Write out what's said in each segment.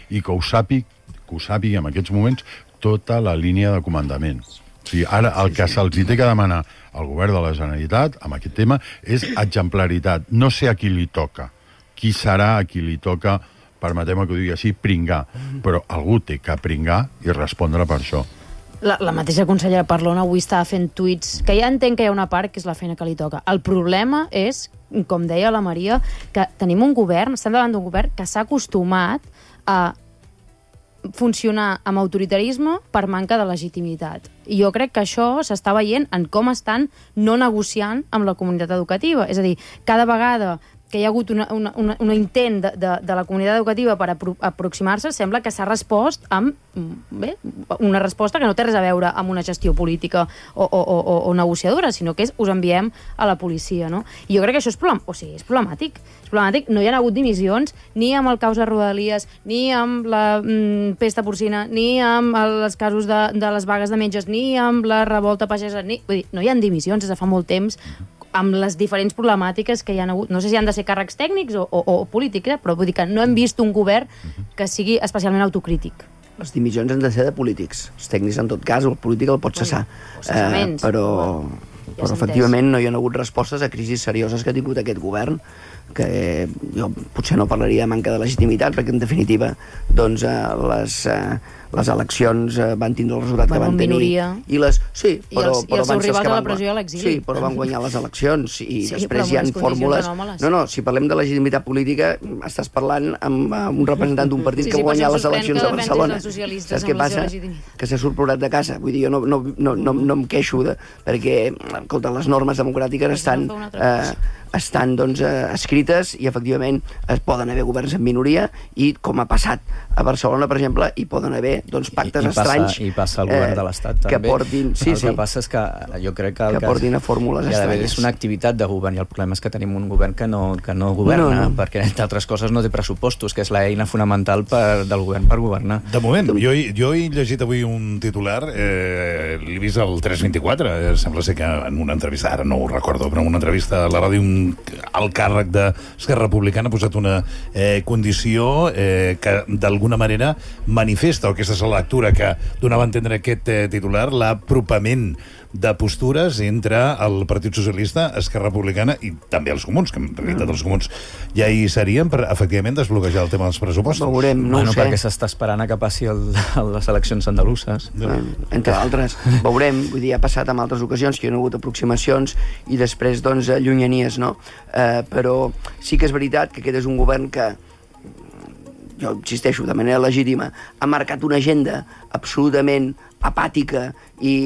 i que ho sàpiga en aquests moments tota la línia de comandament. O sigui, ara el que se'ls té que demanar al govern de la Generalitat amb aquest tema és exemplaritat. No sé a qui li toca, qui serà a qui li toca, permetem que ho digui així, pringar. Però algú té que pringar i respondre per això. La mateixa consellera Parlon avui estava fent tuits, que ja entenc que hi ha una part que és la feina que li toca. El problema és, com deia la Maria, que tenim un govern, estem davant d'un govern que s'ha acostumat a funcionar amb autoritarisme per manca de legitimitat. I jo crec que això s'està veient en com estan no negociant amb la comunitat educativa. És a dir, cada vegada que hi ha hagut un intent de la comunitat educativa per aproximar-se, sembla que s'ha respost amb una resposta que no té res a veure amb una gestió política o negociadora, sinó que és us enviem a la policia, no? I jo crec que això és problemàtic. És problemàtic. No hi ha hagut dimissions ni amb el causa Rodalies, ni amb la pesta porcina, ni amb els casos de les vagues de metges, ni amb la revolta pagesa. Vull dir, no hi ha dimissions des de fa molt temps amb les diferents problemàtiques que hi ha hagut. No sé si han de ser càrrecs tècnics o polítics, però vull dir que no hem vist un govern que sigui especialment autocrític. Les dimissions han de ser de polítics. Els tècnics, en tot cas, el polític el pot cessar. Però efectivament no hi ha hagut respostes a crisis serioses que ha tingut aquest govern, que jo potser no parlaria de manca de legitimitat, perquè en definitiva doncs, les eleccions van tindre el resultat que van tenir. I els seus rivals a la pressió a l'exili. Sí, però van guanyar les eleccions i després hi ha fórmules. No, si parlem de legitimitat política estàs parlant amb un representant d'un partit que ha guanyat les eleccions a Barcelona. Saps què passa? Que s'ha sorplorat de casa. Vull dir, jo no em queixo perquè, escolta, les normes democràtiques estan doncs, escrites i efectivament es poden haver governs en minoria i com ha passat a Barcelona, per exemple, hi poden haver doncs, pactes estranys i passa al govern de l'Estat també. Que portin, el que passa és que jo crec que portin a fórmules estranyes. És una activitat de govern i el problema és que tenim un govern que no governa, perquè entre altres coses no té pressupostos, que és l'eina fonamental del govern per governar. De moment, jo he llegit avui un titular, l'he vist al 324, sembla ser que en una entrevista, ara no ho recordo, però en una entrevista a la ràdio el càrrec d'Esquerra Republicana ha posat una condició que d'alguna manera manifesta, o aquesta és la lectura que donava a entendre aquest titular, l'apropament de postures entre el Partit Socialista, Esquerra Republicana i també els comuns, que en realitat els comuns ja hi serien per efectivament desbloquejar el tema dels pressupostos. Veurem, no ho sé. Perquè s'està esperant a que passi les eleccions andaluses. Entre altres. Veurem, vull dir, ha passat en altres ocasions que hi ha hagut aproximacions i després, doncs, llunyanies, no? Però sí que és veritat que aquest és un govern que, jo insisteixo, de manera legítima, ha marcat una agenda absolutament apàtica i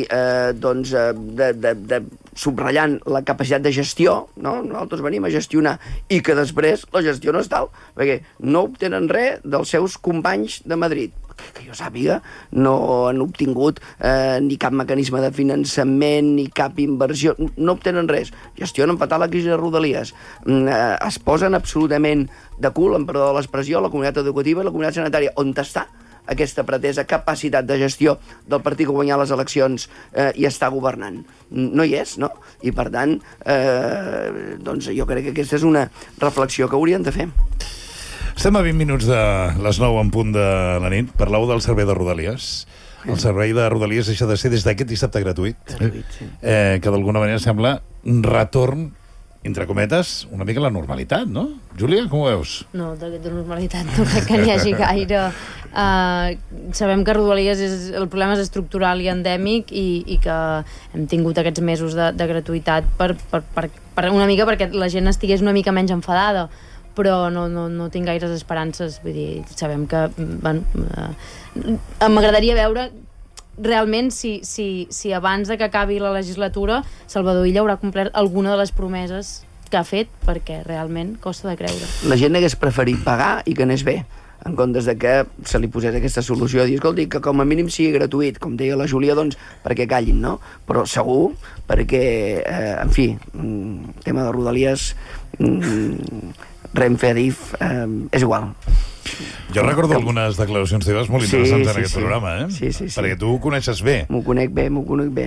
subratllant la capacitat de gestió, no? Nosaltres venim a gestionar i que després la gestió no és tal, perquè no obtenen res dels seus companys de Madrid. Que jo sàpiga, no han obtingut ni cap mecanisme de finançament, ni cap inversió, no obtenen res. Gestionen fatal la crisi de Rodalies. Es posen absolutament de cul, amb perdó de l'expressió, la comunitat educativa i la comunitat sanitària. On està aquesta pretesa capacitat de gestió del partit que guanyar les eleccions i està governant? No hi és, no? I per tant, doncs jo crec que aquesta és una reflexió que haurien de fer. Estem a 20 minuts de les 9 en punt de la nit. Parleu del servei de Rodalies. El servei de Rodalies deixa de ser des d'aquest dissabte gratuït, que d'alguna manera sembla un retorn, entre cometes, una mica la normalitat, no? Júlia, com ho veus? No, de normalitat no crec que n'hi hagi gaire. Sabem que Rodalies el problema és estructural i endèmic i que hem tingut aquests mesos de gratuïtat per una mica perquè la gent estigués una mica menys enfadada, però no tinc gaires esperances. Vull dir, sabem que m'agradaria veure realment si abans de que acabi la legislatura Salvador Illa haurà complert alguna de les promeses que ha fet, perquè realment costa de creure. La gent hagués preferit pagar i que anés bé, en comptes de que se li posés aquesta solució de dir, escolti, que com a mínim sigui gratuït, com deia la Júlia, doncs perquè callin, no? Però segur, perquè, en fi, tema de Rodalies, Renfe, Adif, és igual. Jo recordo algunes declaracions teves molt interessants en aquest programa, eh? Sí. Perquè tu ho coneixes bé. M'ho conec bé.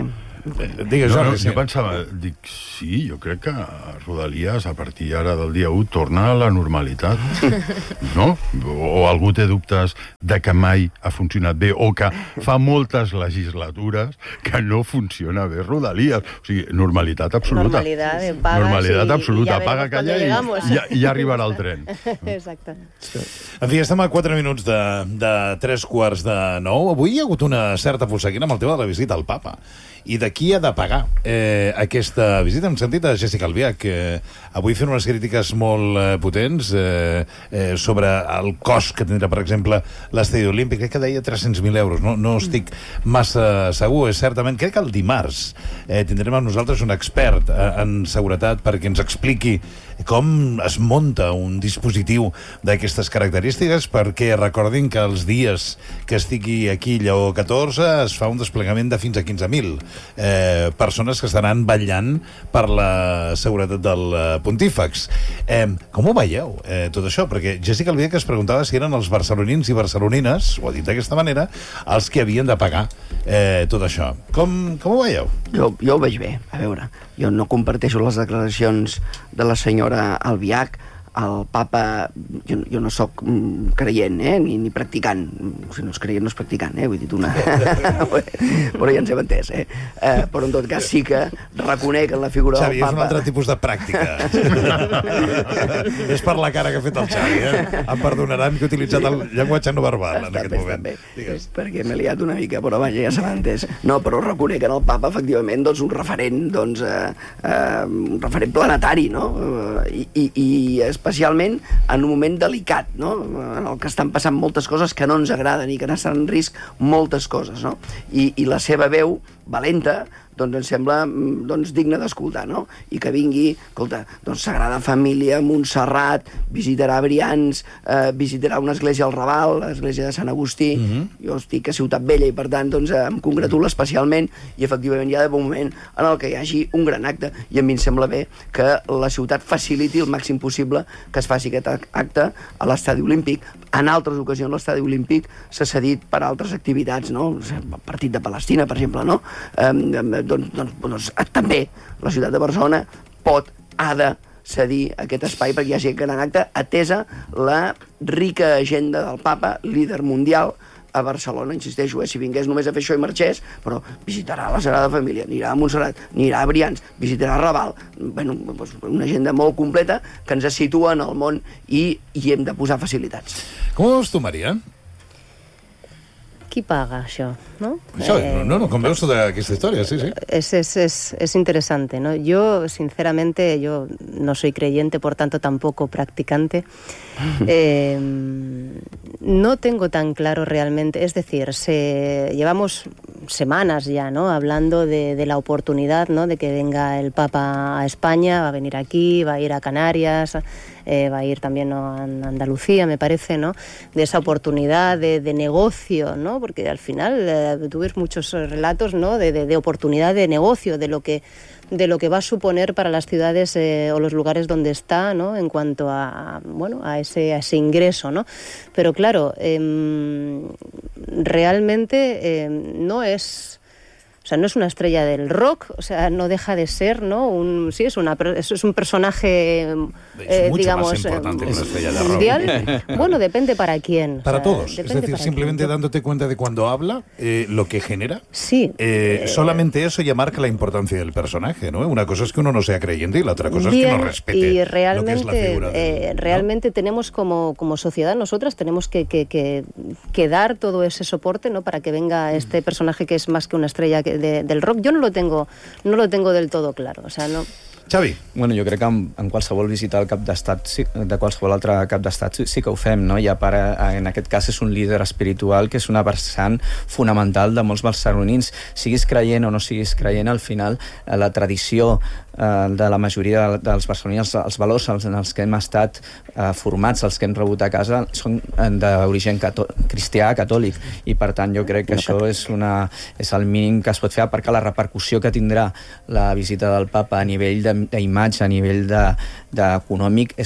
Digues, Jordi. Jo pensava, dic, sí, jo crec que Rodalies, a partir ara del dia 1, torna a la normalitat. No? O algú té dubtes de que mai ha funcionat bé, o que fa moltes legislatures que no funciona bé Rodalies. O sigui, normalitat absoluta. Normalitat absoluta. Paga, calla i ja arribarà el tren. Exacte. En fi, estem a 4 minuts de 3:45. Avui hi ha hagut una certa polseguina amb el tema de la visita al papa. I de qui ha de pagar aquesta visita? Hem sentit a Jessica Albiach, que avui fent unes crítiques molt potents sobre el cost que tindrà, per exemple, l'estadi olímpic. Crec que deia 300.000 euros. No estic massa segur. Certament, crec que el dimarts tindrem amb nosaltres un expert en seguretat perquè ens expliqui com es munta un dispositiu d'aquestes característiques, perquè recordin que els dies que estigui aquí Lleó XIV es fa un desplegament de fins a 15.000 persones que estaran vetllant per la seguretat del pontífex. Com ho veieu, tot això? Perquè Jessica Albiach es preguntava si eren els barcelonins i barcelonines, ho ha dit d'aquesta manera, els que havien de pagar tot això. Com ho veieu? Jo ho veig bé. A veure, jo no comparteixo les declaracions de la senyora Albiach. El papa, jo no sóc creient, ni practicant. Si no és creient, no és practicant, vull dir, una... Però ja ens hem entès, Però en tot cas sí que reconec en la figura Xavi, del papa... és un altre tipus de pràctica. És per la cara que ha fet el Xavi, Em perdonaran que he utilitzat el llenguatge no verbal en aquest moment. Digues. Perquè m'he liat una mica, però vaja, ja se m'ha entès. No, però reconec en el papa, efectivament, doncs, un referent planetari, no? I especialment en un moment delicat, no? En el que estan passant moltes coses que no ens agraden i que estan en risc moltes coses, no? I la seva veu valenta doncs em sembla digne d'escoltar, no? I que vingui, escolta, doncs Sagrada Família, Montserrat, visitarà Brians, visitarà una església al Raval, l'església de Sant Agustí, jo estic a Ciutat Vella i per tant doncs em congratulo especialment i efectivament hi ha d'haver un moment en el que hi hagi un gran acte i a mi em sembla bé que la ciutat faciliti el màxim possible que es faci aquest acte a l'estadi olímpic. En altres ocasions l'estadi olímpic s'ha cedit per altres activitats, no? El partit de Palestina, per exemple, no? Doncs també la ciutat de Barcelona ha de cedir aquest espai perquè hi hagi aquest gran acte, atesa la rica agenda del papa, líder mundial a Barcelona, insisteixo, si vingués només a fer això i marxés, però visitarà la Sagrada Família, anirà a Montserrat, anirà a Brians, visitarà Raval, bueno, una agenda molt completa que ens situa en el món i hi hem de posar facilitats. Com ho veus tu, Maria? Qui paga això, no? Això, com veus tota aquesta història, sí. Es interesante, ¿no? Yo, sinceramente, yo no soy creyente, por tanto tampoco practicante. No tengo tan claro realmente, es decir, llevamos semanas ya, ¿no? Hablando de la oportunidad, ¿no? De que venga el Papa a España, va a venir aquí, va a ir a Canarias, va a ir también, ¿no? a Andalucía, me parece, ¿no? De esa oportunidad de negocio, ¿no? Porque al final tú ves muchos relatos, ¿no? De oportunidad de negocio, de lo que va a suponer para las ciudades o los lugares donde está, ¿no? En cuanto a ese ingreso, ¿no? Pero claro, realmente no es... O sea, no es una estrella del rock, o sea, no deja de ser, ¿no? Es un personaje, digamos, más importante que una estrella de rock. Mundial. Bueno, depende para quién. Para todos. Es decir, simplemente dándote cuenta de cuando habla, lo que genera. Sí. Solamente eso ya marca la importancia del personaje, ¿no? Una cosa es que uno no sea creyente y la otra cosa es que no respete y realmente, lo que es la figura del, realmente tenemos como sociedad, nosotras tenemos que dar todo ese soporte, ¿no? Para que venga este personaje que es más que una estrella del rock. Jo no lo tengo del todo claro, o sea, no... Xavi. Bueno, jo crec que en qualsevol visita al cap d'estat, de qualsevol altre cap d'estat, sí que ho fem, no? I a part, en aquest cas, és un líder espiritual que és una vessant fonamental de molts barcelonins. Siguis creient o no siguis creient, al final, la tradició de la majoria dels barcelonins, els valors en els que hem estat formats, els que hem rebut a casa, són d'origen cristià, catòlic, i per tant jo crec que això és el mínim que es pot fer, perquè la repercussió que tindrà la visita del papa a nivell d'imatge, a nivell econòmic, és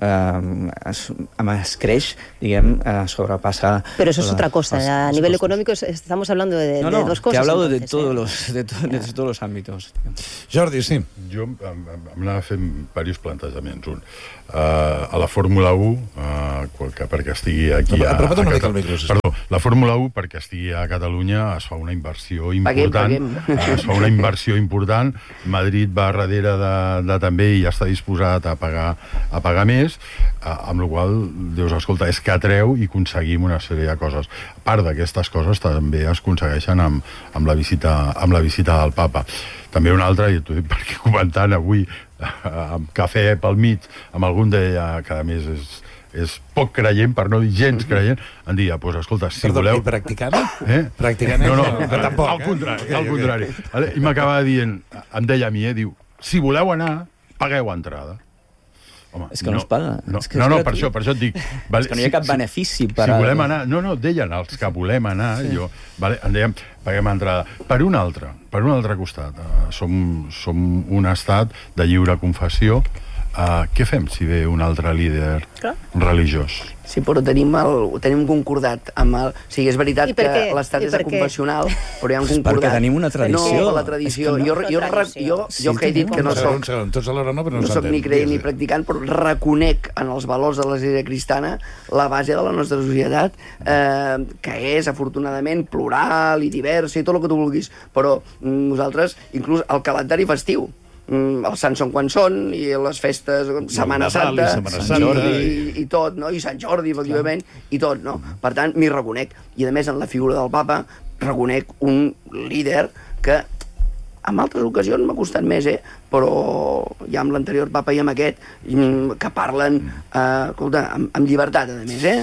es creix, diguem, sobrepassa... Pero eso es otra cosa. A nivel económico estamos hablando de dos cosas. Que he hablado de entonces, todos los ámbitos. Jordi, sí. Jo em anava fent diversos plantejaments. Un, a la Fórmula 1, perquè estigui aquí Apropa't una mica al micro, sisplau. Perdó, la Fórmula 1, perquè estigui a Catalunya, es fa una inversió important. Es fa una inversió important. Madrid va darrere de també i ja està disposat a pagar més, amb la qual dius, escolta, és que atreu i aconseguim una sèrie de coses. A part d'aquestes coses també es aconsegueixen amb la visita del papa. També una altra, i t'ho dic perquè comentant avui amb cafè pel mig, amb algun deia que a més és poc creient, per no dir gens creient, em deia, doncs escolta, si voleu... I practicant? Practicant? No, tampoc. Al contrari. I m'acabava dient, em deia a mi, diu, si voleu anar, pagueu entrada. Home, és que no es paga. No, per això et dic... Vale, és que no hi ha cap benefici per... Si volem anar... No, deien els que volem anar, jo... Vale, en dèiem, paguem entrada. Per un altre costat, som un estat de lliure confessió. Què fem si ve un altre líder religiós? Sí, però tenim concordat amb el... O sigui, és veritat que l'estat és confessional, però hi ha un concordat. Perquè tenim una tradició. No, per la tradició. Jo que he dit que no soc... Tots alhora no, però no soc ni creient ni practicant, però reconec en els valors de l'Església cristiana la base de la nostra societat, que és, afortunadament, plural i diversa i tot el que tu vulguis. Però nosaltres, inclús el calendari festiu, els sants són quan són, i les festes, Setmana Santa, i tot, no? I Sant Jordi, efectivament, i tot, no? Per tant, m'hi reconec. I, a més, en la figura del papa, reconec un líder que en altres ocasions m'ha costat més, però ja amb l'anterior papa i amb aquest, que parlen, escolta, amb llibertat, a més,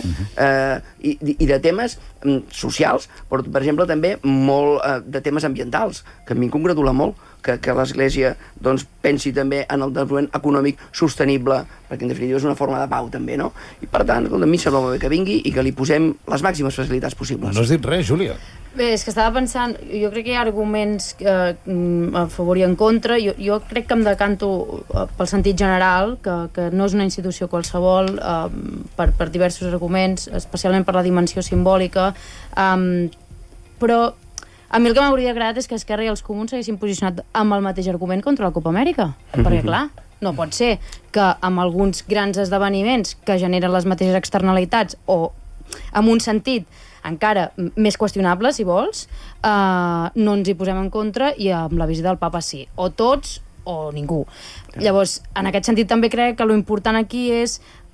i de temes socials, però, per exemple, també molt de temes ambientals, que a mi em congratula molt que l'Església pensi també en el desenvolupament econòmic sostenible, perquè en definitiva és una forma de pau també, no? I per tant, a mi sembla molt bé que vingui i que li posem les màximes facilitats possibles. No has dit res, Júlia. Bé, és que estava pensant, jo crec que hi ha arguments a favor i en contra. Jo crec que em decanto pel sentit general, que no és una institució qualsevol, per diversos arguments, especialment per la dimensió simbòlica, però a mi el que m'hauria agradat és que Esquerra i els Comuns s'haguessin posicionat amb el mateix argument contra la Copa Amèrica, perquè clar, no pot ser que amb alguns grans esdeveniments que generen les mateixes externalitats o amb un sentit encara més qüestionable, si vols, no ens hi posem en contra i amb la visita del papa sí, o tots o ningú. Llavors, en aquest sentit també crec que lo important aquí és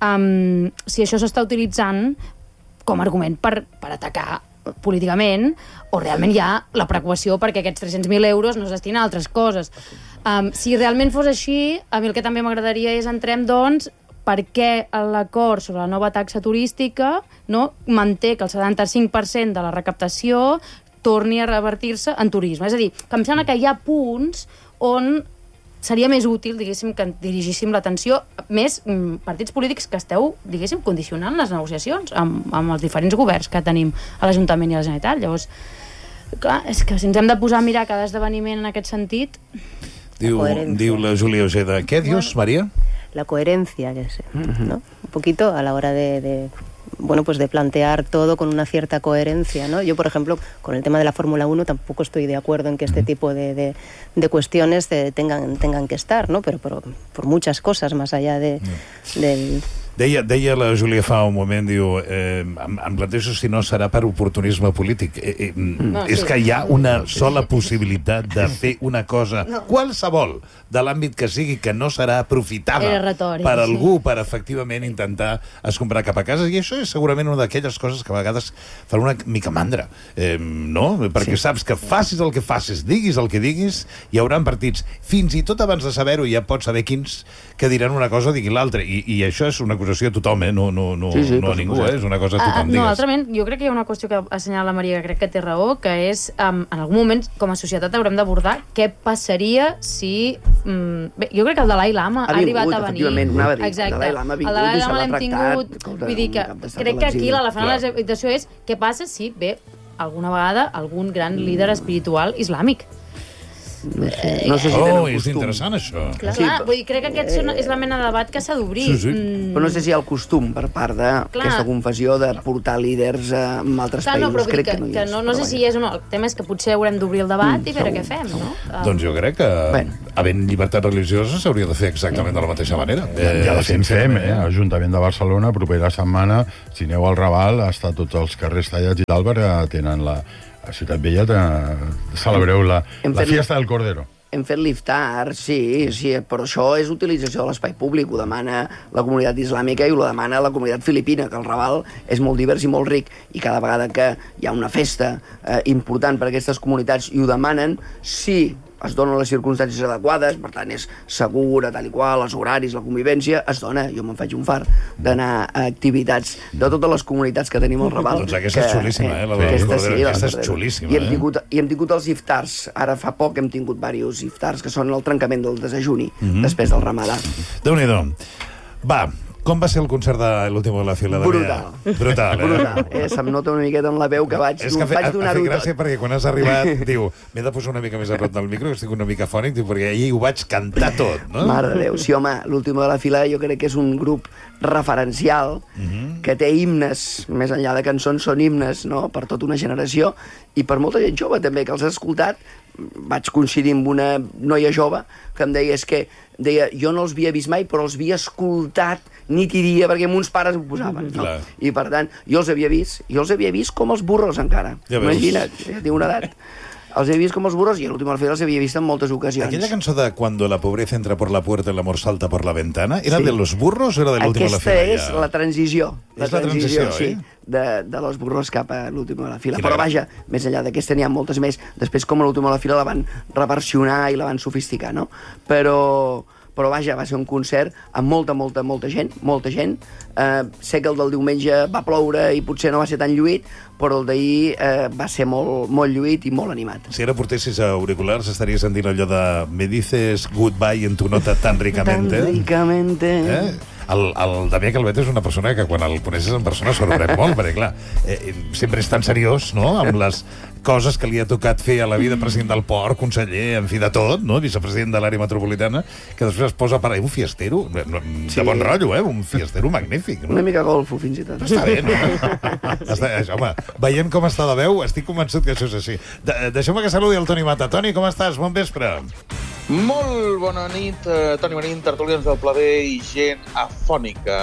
si això s'està utilitzant com a argument per atacar políticament, o realment hi ha la preocupació perquè aquests 300.000 euros no es destinen a altres coses. Si realment fos així, a mi el que també m'agradaria és entrem, doncs, per què l'acord sobre la nova taxa turística manté que el 75% de la recaptació torni a revertir-se en turisme. És a dir, que em sembla que hi ha punts on seria més útil, diguéssim, que dirigíssim l'atenció més partits polítics que esteu, diguéssim, condicionant les negociacions amb els diferents governs que tenim a l'Ajuntament i a la Generalitat. Llavors, clar, és que si ens hem de posar a mirar cada esdeveniment en aquest sentit... Diu la Júlia Ojeda. ¿Qué dios, María? La coherencia, ¿no? Un poquito a la hora de plantear todo con una cierta coherencia, ¿no? Yo, por ejemplo, con el tema de la Fórmula 1 tampoco estoy de acuerdo en que este tipo de cuestiones tengan que estar, ¿no? Pero por muchas cosas más allá del... Deia la Júlia fa un moment, diu, em plantejo si no serà per oportunisme polític. És que hi ha una sola possibilitat de fer una cosa, qualsevol, de l'àmbit que sigui, que no serà aprofitada per algú per efectivament intentar escombrar cap a casa, i això és segurament una d'aquelles coses que a vegades fan una mica mandra, no? Perquè saps que facis el que facis, diguis el que diguis, hi haurà partits. Fins i tot abans de saber-ho ja pots saber quins que diran una cosa o diguin l'altra, i això és una acusació a tothom, no a ningú, és una cosa a tothom, digues. No, altrament, jo crec que hi ha una qüestió que assenyala la Maria, que crec que té raó, que és, en algun moment, com a societat, haurem d'abordar què passaria si... Bé, jo crec que el Dalai Lama ha arribat a venir. Exacte. El Dalai Lama ha vingut i se l'ha tractat. Vull dir que crec que aquí l'elefant a la habitació és què passa si ve alguna vegada algun gran líder espiritual islàmic. No sé si tenen és costum. interessant, això. Clar, vull dir, crec que aquest és la mena de debat que s'ha d'obrir. Però no sé si hi ha el costum per part d'aquesta confessió de portar líders en altres Clar, no, països. però vull dir Crec que no hi és. no sé si hi és o no. El tema és que potser haurem d'obrir el debat i veure què fem, no? Doncs jo crec que, havent llibertat religiosa, s'hauria de fer exactament de la mateixa manera. Ja la fem, Ajuntament de Barcelona, propera setmana, si aneu al Raval, està tots els carrers tallats i tal, perquè tenen a Ciutat Vella, celebreu la fiesta del Cordero. Hem fet liftar, sí, però això és utilització de l'espai públic, ho demana la comunitat islàmica i ho demana la comunitat filipina, que el Raval és molt divers i molt ric, i cada vegada que hi ha una festa important per a aquestes comunitats i ho demanen, sí, es donen les circumstàncies adequades, per tant és segura, tal i qual, els horaris, la convivència, es dona. Jo me'n faig un far d'anar a activitats de totes les comunitats que tenim al Raval. Doncs aquesta és xulíssima, aquesta és xulíssima. I hem tingut els iftars, ara fa poc hem tingut diversos iftars, que són el trencament del desajuni, després del Ramadà. Déu-n'hi-do. Va, com va ser el concert de l'últim de la fila? Brutal. Brutal. Se'm nota una miqueta en la veu que vaig donar-ho tot. Gràcia perquè quan has arribat, diu, m'he de posar una mica més a prop del micro, que estic una mica fònic, perquè ahir ho vaig cantar tot, no? Mare de Déu, sí, home, l'últim de la fila jo crec que és un grup referencial que té himnes, més enllà de cançons, són himnes, no?, per tota una generació i per molta gent jove també, que els ha escoltat. Vaig coincidir amb una noia jove que em deia, jo no els havia vist mai, però els havia escoltat nit i dia, perquè mons pares ho posaven, no? I per tant, jo els havia vist com els burros encara. Imagina't, ja tinc una edat. Els he vist com els burros i a l'última fila els havia vist en moltes ocasions. Aquella cançó de Cuando la pobreza entra por la puerta y el amor salta por la ventana, ¿era de los burros o era de l'última de la fila? Aquesta és la transició. És la transició, sí, de los burros cap a l'última de la fila. Però vaja, més enllà d'aquesta n'hi ha moltes més. Després, com a l'última de la fila, la van reversionar i la van sofisticar, no? Però vaja, va ser un concert amb molta gent. Sé que el del diumenge va ploure i potser no va ser tan lluït, però el d'ahir va ser molt lluït i molt animat. Si ara portessis auriculars estaries sentint allò de me dices goodbye en tu nota tan ricamente. Tan ricamente. El Damià Calvet és una persona que quan el coneixes en persona sorprèn molt, perquè clar, sempre és tan seriós, no?, amb les coses que li ha tocat fer a la vida, president del port, conseller, en fi de tot, no?, vicepresident de l'àrea metropolitana, que després es posa per ahí un fiestero, de bon rotllo, un fiestero magnífic, no? Una mica golfo, fins i tot. Està bé, no? Home, veient com està de veu, estic convençut que això és així. Deixeu-me que saludi el Toni Mata. Toni, com estàs? Bon vespre. Molt bona nit, Toni Marín, tertulians del Pla B i gent afònica.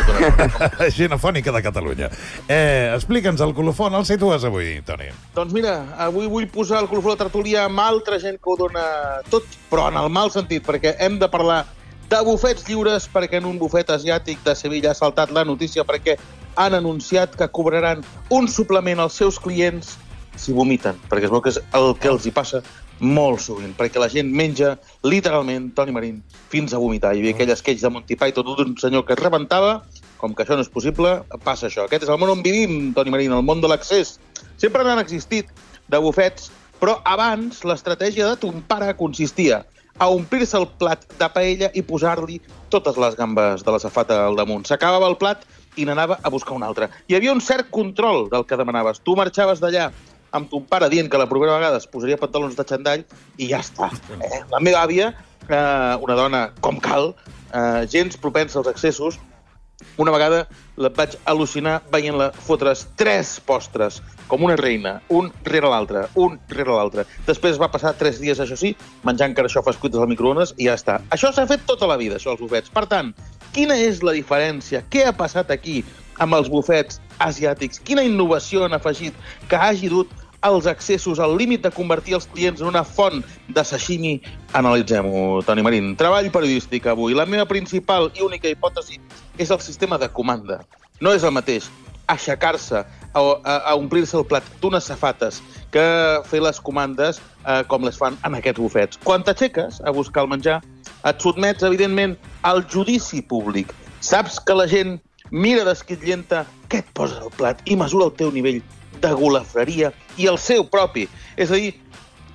Gent afònica de Catalunya. Explica'ns el colofó, el situes avui, Toni? Doncs mira, avui vull posar el colofó de tertúlia amb altra gent que ho dona tot, però en el mal sentit, perquè hem de parlar de bufets lliures, perquè en un bufet asiàtic de Sevilla ha saltat la notícia perquè han anunciat que cobraran un suplement als seus clients si vomiten, perquè es veu que és el que els hi passa molt sovint, perquè la gent menja literalment, Toni Marín, fins a vomitar. Hi havia aquell sketch de Monty Python d'un senyor que es rebentava, com que això no és possible, passa això. Aquest és el món on vivim, Toni Marín, el món de l'accés. Sempre n'han existit de bufets, però abans l'estratègia de ton pare consistia a omplir-se el plat de paella i posar-li totes les gambes de la safata al damunt. S'acabava el plat i n'anava a buscar un altre. Hi havia un cert control del que demanaves. Tu marxaves d'allà amb ton pare dient que la propera vegada es posaria pantalons de xandall i ja està. La meva àvia, una dona com cal, gens propensa als excessos, una vegada la vaig al·lucinar veient-la fotre's 3 postres, com una reina, un rere l'altre. Després va passar 3 dies, això sí, menjant carxofes cuites al microones i ja està. Això s'ha fet tota la vida, això, els bufets. Per tant, quina és la diferència? Què ha passat aquí amb els bufets asiàtics? Quina innovació han afegit que hagi dut els accessos al límit de convertir els clients en una font de sashimi? Analitzem-ho, Toni Marín. Treball periodístic avui. La meva principal i única hipòtesi és el sistema de comanda. No és el mateix aixecar-se a omplir-se el plat d'unes safates que fer les comandes com les fan en aquests bufets. Quan t'aixeques a buscar el menjar, et sotmets, evidentment, al judici públic. Saps que la gent mira d'esquitllenta què et posa al plat i mesura el teu nivell de golafreria i el seu propi. És a dir,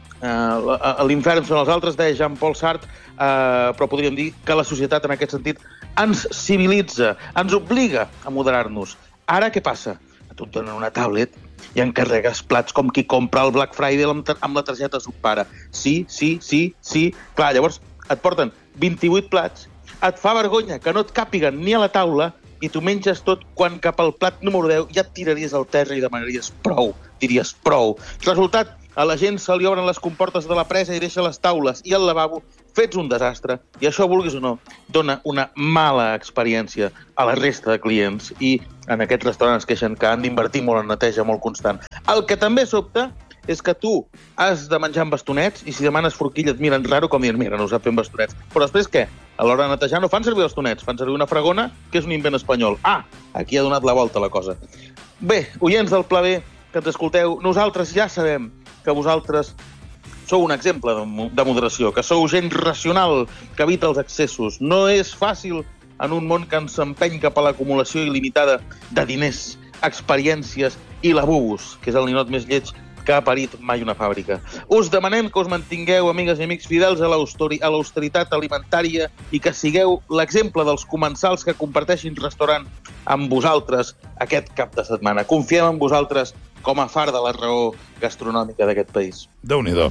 l'infern són els altres, deia Jean-Paul Sartre, però podríem dir que la societat en aquest sentit ens civilitza, ens obliga a moderar-nos. Ara què passa? tu et donen una tablet i encarregues plats com qui compra el Black Friday amb la targeta Subpara. Sí. Clar, llavors et porten 28 plats, et fa vergonya que no et càpiguen ni a la taula i tu menges tot quan cap al plat número 10 ja et tiraries al terra i demanaries prou, diries prou. Resultat, a la gent se li obren les comportes de la presa i deixa les taules i el lavabo fets un desastre. I això, vulguis o no, dona una mala experiència a la resta de clients i en aquests restaurants queixen que han d'invertir molt en neteja molt constant. El que també sobta és que tu has de menjar amb bastonets i si demanes forquilla et miren raro com dient, mira, no ho sap fer amb bastonets. Però després què? A l'hora de netejar no fan servir bastonets, fan servir una fregona, que és un invent espanyol. Ah, aquí ha donat la volta la cosa. Bé, oients del Pla B, que ens escolteu, nosaltres ja sabem que vosaltres sou un exemple de moderació, que sou gent racional, que evita els excessos. No és fàcil en un món que ens empeny cap a l'acumulació il·limitada de diners, experiències i labubos, que és el ninot més lleig que ha parit mai una fàbrica. Us demanem que us mantingueu, amigues i amics, fidels a l'austeritat alimentària i que sigueu l'exemple dels comensals que comparteixin restaurant amb vosaltres aquest cap de setmana. Confiem en vosaltres com a far de la raó gastronòmica d'aquest país. Déu-n'hi-do.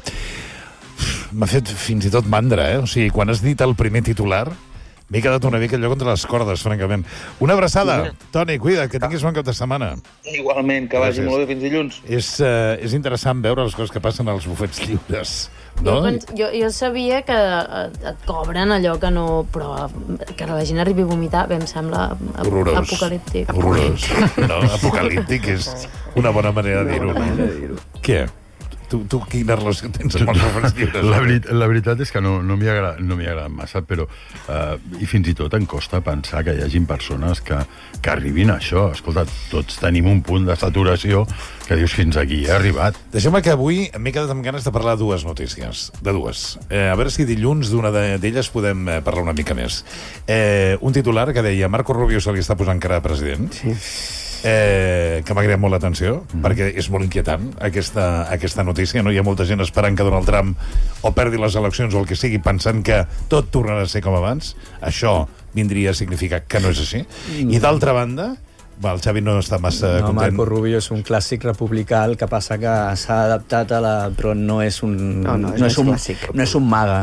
M'ha fet fins i tot mandra, O sigui, quan has dit el primer titular, m'he quedat una mica allò contra les cordes, francament. Una abraçada. Toni, cuida't, que tinguis bon cap de setmana. Igualment, que vagi molt bé fins dilluns. És interessant veure les coses que passen als bufets lliures. No? Jo sabia que et cobren allò que no... Però que la gent arribi a vomitar, bé, em sembla apocalíptic. Horrorós. No, apocalíptic és una bona manera de dir-ho. Què? Tu quina relació tens amb els bufets lliures? La veritat és que no m'hi agrada massa, però i fins i tot em costa pensar que hi hagin persones que arribin a això. Escolta, tots tenim un punt de saturació que dius fins aquí he arribat. Deixeu-me que avui m'he quedat amb ganes de parlar de dues notícies. A veure si dilluns d'una d'elles podem parlar una mica més. Un titular que deia Marco Rubio se li està posant cara de president. Sí. Que m'ha creat molt l'atenció, perquè és molt inquietant aquesta notícia. No hi ha molta gent esperant que Donald Trump o perdi les eleccions o el que sigui, pensant que tot tornarà a ser com abans. Això vindria a significar que no és així. I d'altra banda, el Xavi no està massa content. Marco Rubio és un clàssic republicà, el que passa que s'ha adaptat però no és un maga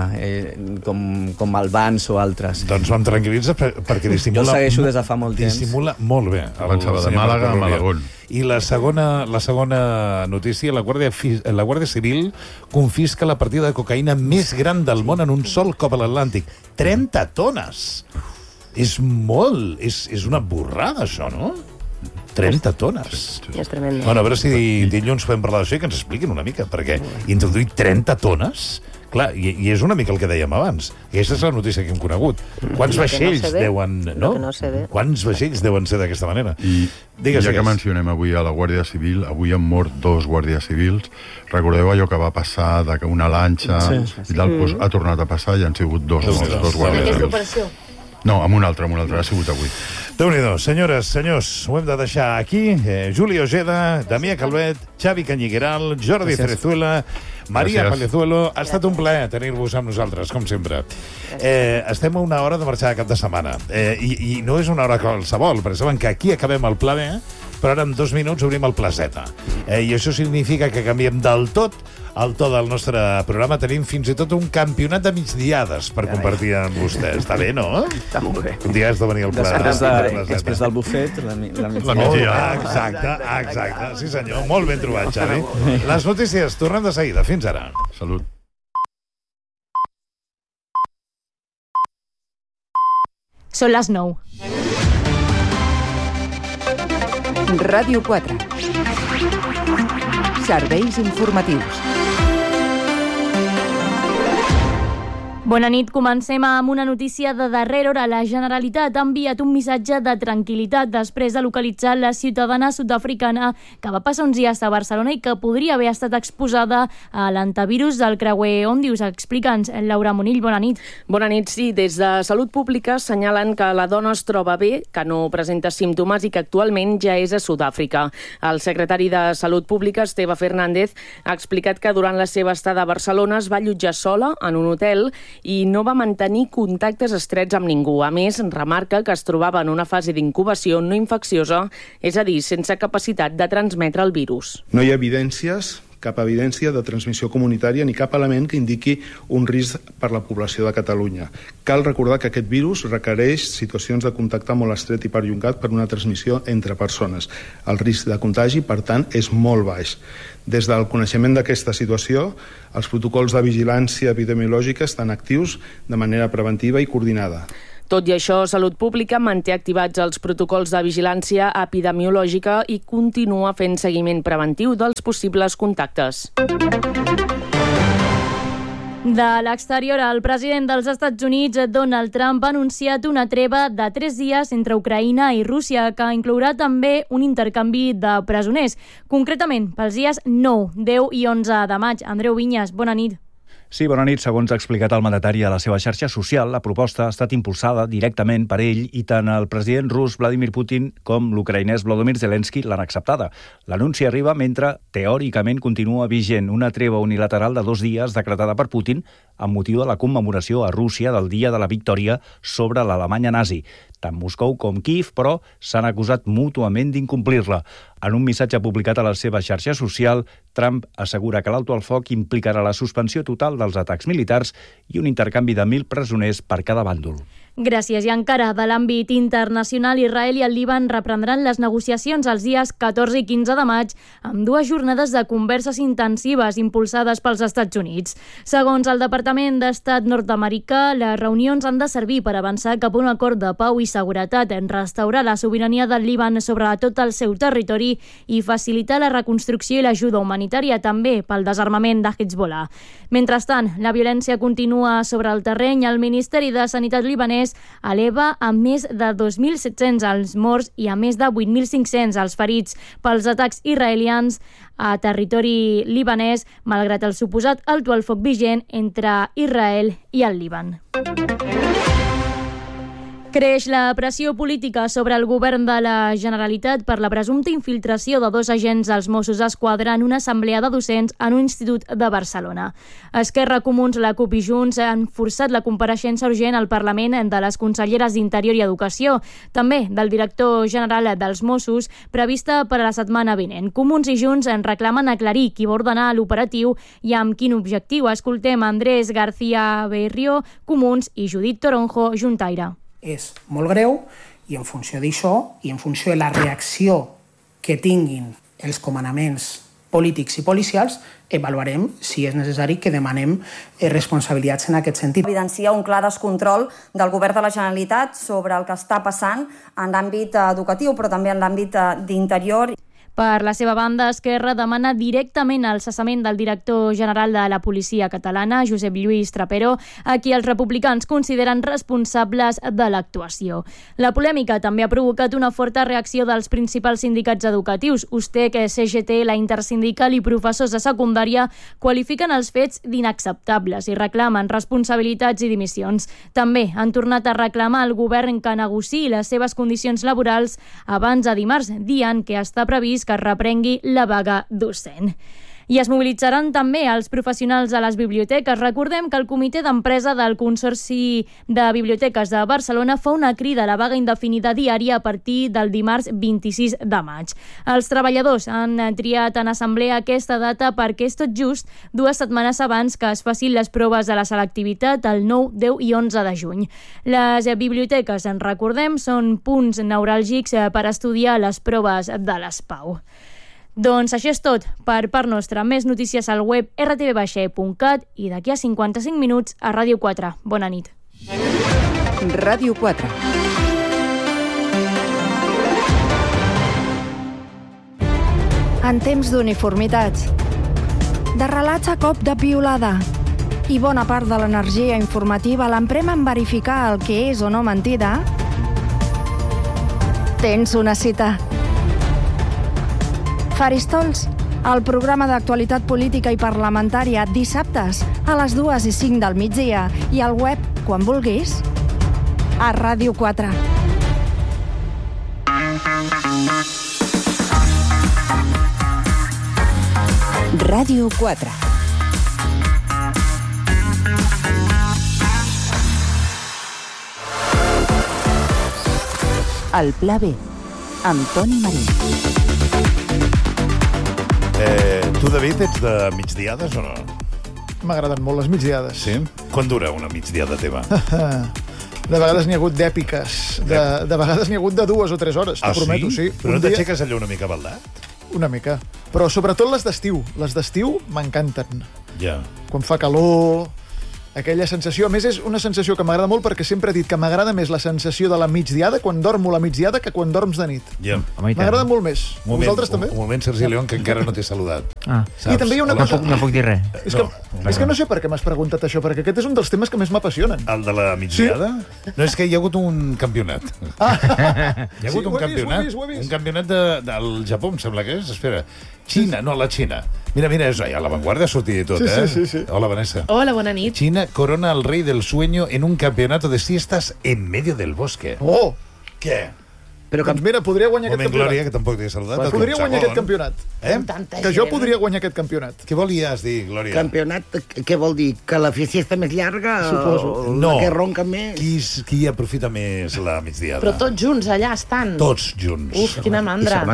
com el Vance o altres. Doncs em tranquil·litza perquè dissimula... Jo el segueixo des de fa molt temps. Dissimula molt bé. Avançava de Màlaga a Malagón. I la segona notícia, la Guàrdia Civil confisca la partida de cocaïna més gran del món en un sol cop a l'Atlàntic. 30 tones! És molt... És una borrada, això, no? 30 tones. És tremendo. Bueno, a veure si dilluns podem parlar d'això i que ens expliquin una mica, perquè introduir 30 tones... Clar, i és una mica el que dèiem abans. Aquesta és la notícia que hem conegut. Quants vaixells deuen... No? Quants vaixells deuen ser d'aquesta manera? I ja que mencionem avui a la Guàrdia Civil, avui han mort 2 guàrdies civils. Recordeu allò que va passar que una lanxa i tal, doncs ha tornat a passar i han sigut 2 guàrdies civils. No, amb un altre, ha sigut avui. Déu-n'hi-do, senyores, senyors, ho hem de deixar aquí. Juli Ojeda, Damià Calvet, Xavi Cañigueral, Jordi Cerezuela, Maria Palezuelo. Ha estat un plaer tenir-vos amb nosaltres, com sempre. Estem a una hora de marxar de cap de setmana. I no és una hora qualsevol, perquè saben que aquí acabem el Pla B, però ara en 2 minuts obrim el Pla Z. I això significa que canviem del tot el to del nostre programa. Tenim fins i tot un campionat de migdiades per compartir amb vostès. Està bé, no? Està molt bé. Un dia has de venir al Pla. Després del bufet, la migdiada. Exacte. Sí, senyor. Molt ben trobat, Xavi. Les notícies tornem de seguida. Fins ara. Salut. Són les 9. Ràdio 4. Serveis informatius. Bona nit, comencem amb una notícia de darrera hora. La Generalitat ha enviat un missatge de tranquil·litat després de localitzar la ciutadana sud-africana que va passar uns dies a Barcelona i que podria haver estat exposada a l'antivirus del creuer Òndius. Explica'ns, Laura Monill, bona nit. Bona nit, sí. Des de Salut Pública assenyalen que la dona es troba bé, que no presenta símptomes i que actualment ja és a Sud-àfrica. El secretari de Salut Pública, Esteve Fernández, ha explicat que durant la seva estada a Barcelona es va allotjar sola en un hotel i no va mantenir contactes estrets amb ningú. A més, remarca que es trobava en una fase d'incubació no infecciosa, és a dir, sense capacitat de transmetre el virus. No hi ha cap evidència de transmissió comunitària ni cap element que indiqui un risc per la població de Catalunya. Cal recordar que aquest virus requereix situacions de contacte molt estret i perllongat per una transmissió entre persones. El risc de contagi, per tant, és molt baix. Des del coneixement d'aquesta situació, els protocols de vigilància epidemiològica estan actius de manera preventiva i coordinada. Tot i això, Salut Pública manté activats els protocols de vigilància epidemiològica i continua fent seguiment preventiu dels possibles contactes. De l'exterior, el president dels Estats Units, Donald Trump, ha anunciat una treva de 3 dies entre Ucraïna i Rússia, que inclourà també un intercanvi de presoners, concretament pels dies 9, 10 i 11 de maig. Andreu Vinyes, bona nit. Sí, bona nit. Segons ha explicat el mandatari a la seva xarxa social, la proposta ha estat impulsada directament per ell i tant el president rus Vladimir Putin com l'ucraïnès Volodymyr Zelensky l'han acceptada. L'anunci arriba mentre, teòricament, continua vigent una treva unilateral de 2 dies decretada per Putin amb motiu de la commemoració a Rússia del Dia de la Victòria sobre l'Alemanya nazi. Tant Moscou com Kíev, però, s'han acusat mútuament d'incomplir-la. En un missatge publicat a la seva xarxa social, Trump assegura que l'alto al foc implicarà la suspensió total dels atacs militars i un intercanvi de 1.000 presoners per cada bàndol. Gràcies. I encara de l'àmbit internacional, Israel i el Líban reprendran les negociacions els dies 14 i 15 de maig amb 2 jornades de converses intensives impulsades pels Estats Units. Segons el Departament d'Estat nord-americà, les reunions han de servir per avançar cap a un acord de pau i seguretat, en restaurar la sobirania del Líban sobre tot el seu territori i facilitar la reconstrucció i l'ajuda humanitària també pel desarmament de Hezbollah. Mentrestant, la violència continua sobre el terreny. El Ministeri de Sanitat libanès eleva a més de 2.700 els morts i a més de 8.500 els ferits pels atacs israelians a territori libanès, malgrat el suposat alto al foc vigent entre Israel i el Líban. Creix la pressió política sobre el govern de la Generalitat per la presumpta infiltració de 2 agents dels Mossos d'Esquadra en una assemblea de docents en un institut de Barcelona. Esquerra, Comuns, la CUP i Junts han forçat la compareixença urgent al Parlament de les conselleres d'Interior i Educació, també del director general dels Mossos, prevista per a la setmana vinent. Comuns i Junts en reclamen aclarir qui va ordenar l'operatiu i amb quin objectiu. Escoltem Andrés García Berrio, Comuns, i Judit Toronjo, Juntaire. És molt greu i en funció d'això i en funció de la reacció que tinguin els comandaments polítics i policials, avaluarem si és necessari que demanem responsabilitats en aquest sentit. Evidencia un clar descontrol del govern de la Generalitat sobre el que està passant en l'àmbit educatiu, però també en l'àmbit d'interior. Per la seva banda, Esquerra demana directament el cessament del director general de la policia catalana, Josep Lluís Trapero, a qui els republicans consideren responsables de l'actuació. La polèmica també ha provocat una forta reacció dels principals sindicats educatius. USTEC, CGT, la Intersindical i professors de secundària qualifiquen els fets d'inacceptables i reclamen responsabilitats i dimissions. També han tornat a reclamar al govern que negociï les seves condicions laborals abans de dimarts, dia en què està previst que es reprengui la vaga docent. I es mobilitzaran també els professionals de les biblioteques. Recordem que el comitè d'empresa del Consorci de Biblioteques de Barcelona fa una crida a la vaga indefinida diària a partir del dimarts 26 de maig. Els treballadors han triat en assemblea aquesta data perquè és tot just 2 setmanes abans que es facin les proves de la selectivitat el 9, 10 i 11 de juny. Les biblioteques, en recordem, són punts neuràlgics per estudiar les proves de l'ESPAU. Doncs això és tot per part nostra. Més notícies al web rtv.cat i d'aquí a 55 minuts a Ràdio 4. Bona nit. Ràdio 4. En temps d'uniformitats, de relats a cop de piulada i bona part de l'energia informativa l'emprem en verificar el que és o no mentida, tens una cita. Faristols, el programa d'actualitat política i parlamentària dissabtes a les 2 i 5 del migdia i al web, quan vulguis, a Ràdio 4. Ràdio 4. El Pla B, amb Toni Marín. Tu, David, ets de migdiades o no? M'agraden molt les migdiades. Sí? Quan dura una migdiada teva? De vegades n'hi ha hagut d'èpiques. De vegades n'hi ha hagut de 2 o 3 hores, t'ho prometo, sí. Però no t'aixeques allò una mica baldat? Una mica. Però sobretot les d'estiu. Les d'estiu m'encanten. Ja. Quan fa calor... Aquella sensació, a més, és una sensació que m'agrada molt perquè sempre he dit que m'agrada més la sensació de la migdiada, quan dormo la migdiada, que quan dorms de nit. Ja. M'agrada molt més. Vosaltres també? Un moment, Sergi León, que encara no t'he saludat. I també hi ha una cosa... No puc dir res. És que no sé per què m'has preguntat això, perquè aquest és un dels temes que més m'apassionen. El de la migdiada? Sí? No, és que hi ha hagut un campionat. Hi ha hagut un campionat. Un campionat del Japó, em sembla que és. Espera. Xina, no, la Xina. Mira, és a La Vanguardia ha sortit i tot, Sí. Hola, Vanessa. Hola, bona nit. China corona al rey del sueño en un campeonato de siestas en medio del bosque. Oh! Què? Però doncs mira, podria guanyar aquest campionat. Glòria, que tampoc t'he saludat. Podria guanyar aquest campionat. Que jo podria guanyar aquest campionat. Què volies dir, Glòria? Campionat, què vol dir? Que la fiesta més llarga? Suposo. No. Que ronca més? Qui aprofita més la migdiada? Però tots junts allà estan. Tots junts. Uf, quina mandra.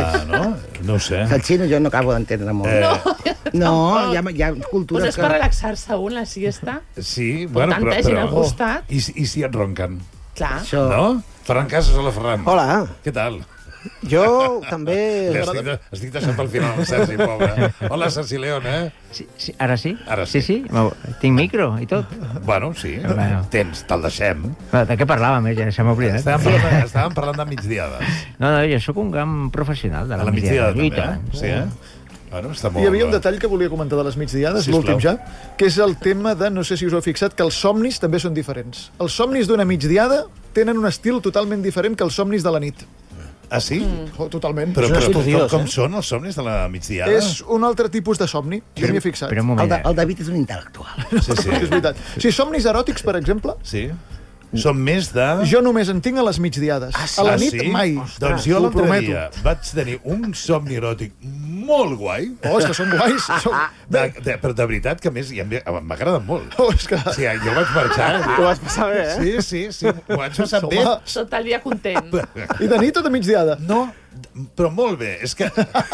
No ho sé. El xino jo no acabo d'entendre molt. No, hi ha cultures Pues és per relaxar-se un, la siesta. Sí, bueno, tanta gent al costat. I si et ronquen? Clar. No? Ferran Casas, hola, Ferran. Hola. Què tal? Jo també... Estic deixant pel final el Sergi, pobre. Hola, Sergi León, Sí, ara sí? Ara sí. Sí. Tinc micro i tot. Bueno, sí. Tens, te'l deixem. De què parlàvem? Ja se m'ha oblidat. Estàvem parlant de migdiades. No, jo sóc un gran professional de la migdiada. Lluita. Sí, Bueno, està molt... Hi havia un detall que volia comentar de les migdiades, l'últim ja, que és el tema de, no sé si us heu fixat, que els somnis també són diferents. Els somnis d'una migdiada tenen un estil totalment diferent que els somnis de la nit. Ah, sí? Totalment. Però com són els somnis de la migdiada? És un altre tipus de somni, jo m'hi he fixat. El David és un intel·lectual. Sí. És veritat. Si somnis eròtics, per exemple... Sí. Són més de... Jo només en tinc a les migdiades. A la nit, mai. Doncs jo l'altre dia vaig tenir un somni eròtic molt guai. Oh, és que són guais. Però de veritat que, a més, m'agraden molt. Oh, és que... Sí, jo vaig marxar. Ho vas passar bé, Sí, m'ho vaig passar bé. Tot el dia content. I de nit o de migdiada? No, però molt bé. És que...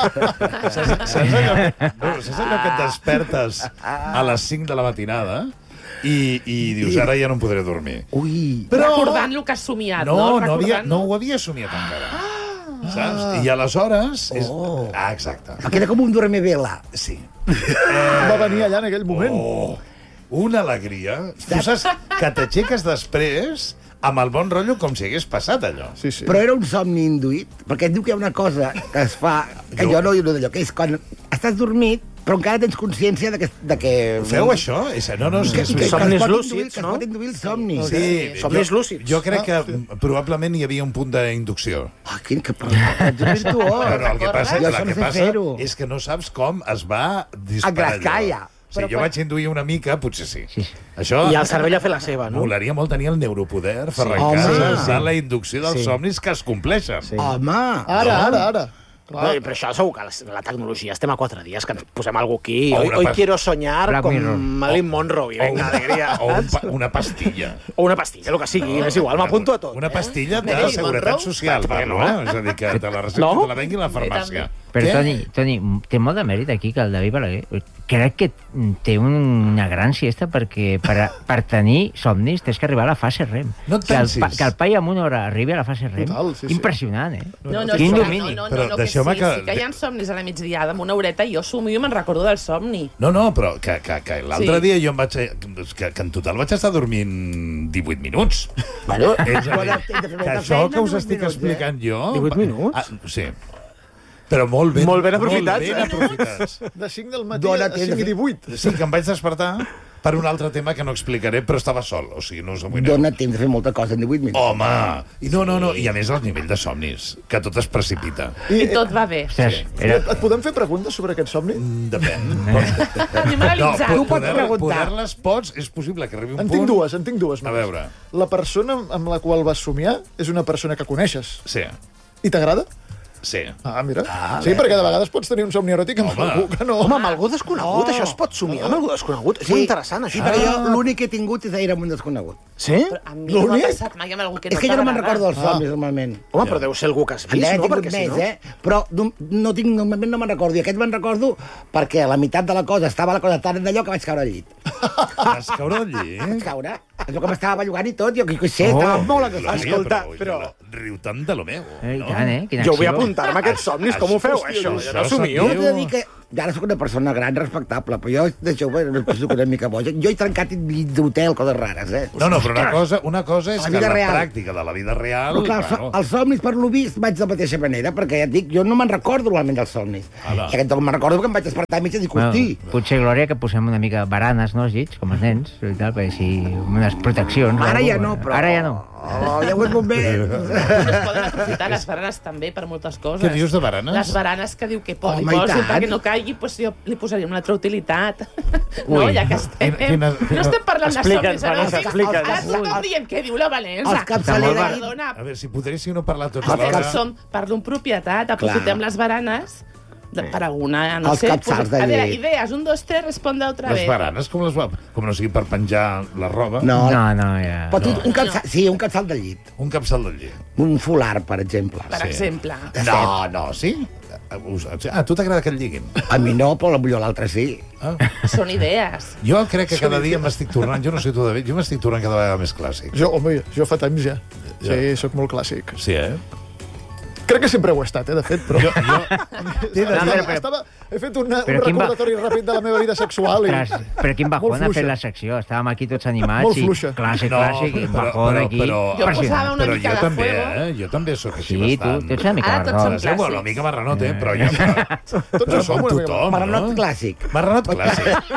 Saps allò que et despertes a les 5 de la matinada i dius, ara ja no em podré dormir. Però... Recordant el que has somiat, no? No ho havia somiat encara. Saps? I aleshores... exacte. Queda com un dormivela. Sí. Va venir allà en aquell moment. Una alegria. Tu saps que t'aixeques després amb el bon rotllo com si hagués passat allò. Sí. Però era un somni induït, perquè et diu que hi ha una cosa que es fa, que jo no dic d'allò, que és quan estàs dormit, però encara tens consciència de que... Feu això? No, somnis lúcids, no? Que es pot induir el somni. Sí, somnis lúcids. Jo crec que probablement hi havia un punt d'inducció. Quin que virtuós. El que passa és que no saps com es va disparar allò. Si jo vaig induir una mica, potser sí. Això... I el cervell ha fet la seva, no? Molaria molt tenir el neuropoder, Ferran Casas, de la inducció dels somnis que es compleixen. Home! Ara. No, però això segur que la tecnologia estem a 4 dies, que ens posem algú aquí. Hoy quiero soñar con Marilyn Monroe. Venga, alegria. O una pastilla. O una pastilla, el que sigui, és igual, m'apunto a tot. Una pastilla de seguretat social, parlo, És a dir, que te la recepta te la vengui a la farmàcia. Però, Toni, té molt de mèrit aquí que el David Balaguer crec que té una gran siesta perquè per tenir somnis tens que arribar a la fase REM. No et pensis. Que el pai amb una hora arribi a la fase REM. Impressionant, Quin domini. No, que sí que hi ha somnis a la migdiada, amb una horeta, i jo somio i me'n recordo del somni. No, però que l'altre dia jo em vaig... Que en total vaig estar dormint 18 minuts. Bueno, que això que us estic explicant jo... 18 minuts? Sí. Però molt ben aprofitats. De 5 del matí a 5 i 18. Sí, que em vaig despertar per un altre tema que no explicaré, però estava sol, o sigui, no us amoïneu. Dóna temps de fer molta cosa en 18 minuts. Home! I no, i a més el nivell de somnis, que tot es precipita. I tot va bé. Et podem fer preguntes sobre aquest somni? Depèn. Anem a analitzar. Tu pots preguntar. Poder-les pots, és possible que arribi un punt... En tinc dues. A veure. La persona amb la qual vas somiar és una persona que coneixes. Sí. I t'agrada? Sí. Ah, mira. Sí, perquè de vegades pots tenir un somni eròtic amb algú que no... Home, amb algú desconegut, això es pot somiar amb algú desconegut. És molt interessant, això. Sí, però jo l'únic que he tingut és era amb un desconegut. Sí? Però a mi no m'ha passat mai amb algú que no És que jo no me'n t'agrada. recordo dels somnis, normalment. Home, però deu ser algú que has vist, no? Perquè si no... Però normalment no me'n recordo. I aquest me'n recordo perquè a la meitat de la cosa estava la cosa tan d'allò que vaig caure al llit. Vas caure al llit? Vaig caure. Allò que m'estava bellugant i tot, jo què sé, estava molt agafat. Escolta, però... Riu tant de lo meu, no? Jo vull apuntar-me aquests somnis, com ho feu, això? Jo no somio. Jo t'he de dir que ara soc una persona gran, respectable, però jo d'això soc una mica boja. Jo he trencat llits d'hotel, coses rares, eh? No, però una cosa és que la pràctica de la vida real... Però clar, els somnis, per lo vist, vaig de la mateixa manera, perquè ja et dic, jo no me'n recordo normalment dels somnis. I aquest me'n recordo que em vaig despertar a mitja i dic, hosti... Potser, Glòria, que posem una mica baranes, no, als llits, com els nens, i tal, perquè així, unes proteccions. Ara ja no, però... Ara ja no. Oh, ja ho és molt bé. Es poden aprofitar les baranes també per moltes coses. Què dius de baranes? Les baranes que diu que li posin perquè no caigui, doncs jo li posaria una altra utilitat. No, ja que estem... No estem parlant de somnis eròtics. Ara estem dient què diu la Valença. Els capçalera... A veure, si podríssiu no parlar tots alhora... Parlo amb propietat, aprofitem les baranes per alguna, no sé... capçals de A veure, llit. idees, 1, 2, 3, responde otra vez. Les baranes, com no sigui per penjar la roba? No, ja... Però un capçal, sí, un capçal del llit. Un capçal del llit. Un folar, per exemple. Per exemple. No, sí? A tu t'agrada que et lliguin? A mi no, però potser l'altre sí. Són idees. Jo crec que cada dia m'estic tornant, jo no sé tu, David, jo m'estic tornant cada vegada més clàssic. Jo fa temps ja. Sí, sóc molt clàssic. Sí, Crec que sempre ho he estat, de fet, però... He fet un recordatori ràpid de la meva vida sexual. Però quin bajón ha fet la secció. Estàvem aquí tots animats. Molt fluixa. Clàssic, i un bajón aquí. Jo posava una mica de fuego. Jo també sóc així Sí, bastant. tu ets una mica marranot. Una mica marranot, però jo... Tots som una mica marranot clàssic. Marranot clàssic.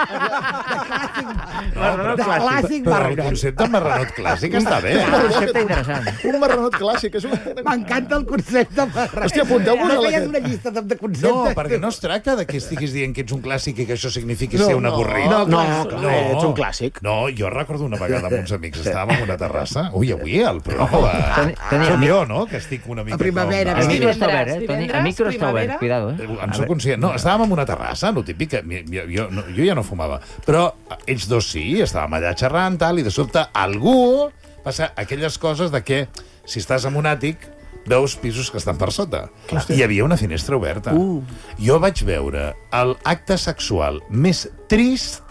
Clàssic Però el concepte marranot clàssic està bé. Un concepte interessant. Un marranot clàssic. M'encanta el concepte marranot. Hòstia, apunteu-vos a la una llista de conceptes. No, perquè no es tracta de que estiguis dient que ets un clàssic i que això signifiqui ser un avorrit. No, ets un clàssic. No, jo recordo una vegada amb uns amics, estàvem en una terrassa. Ui, avui el programa... Soc jo, no?, que estic una mica... A primavera. El micro està obert, El micro està obert, cuidado, En soc conscient. No, estàvem en una terrassa, no típic, jo ja no fumava. Però ells dos sí, estàvem allà xerrant, tal, i de sobte algú passa aquelles coses de que, si estàs en un àtic, veus pisos que estan per sota. Hi havia una finestra oberta. Jo vaig veure l'acte sexual més trist,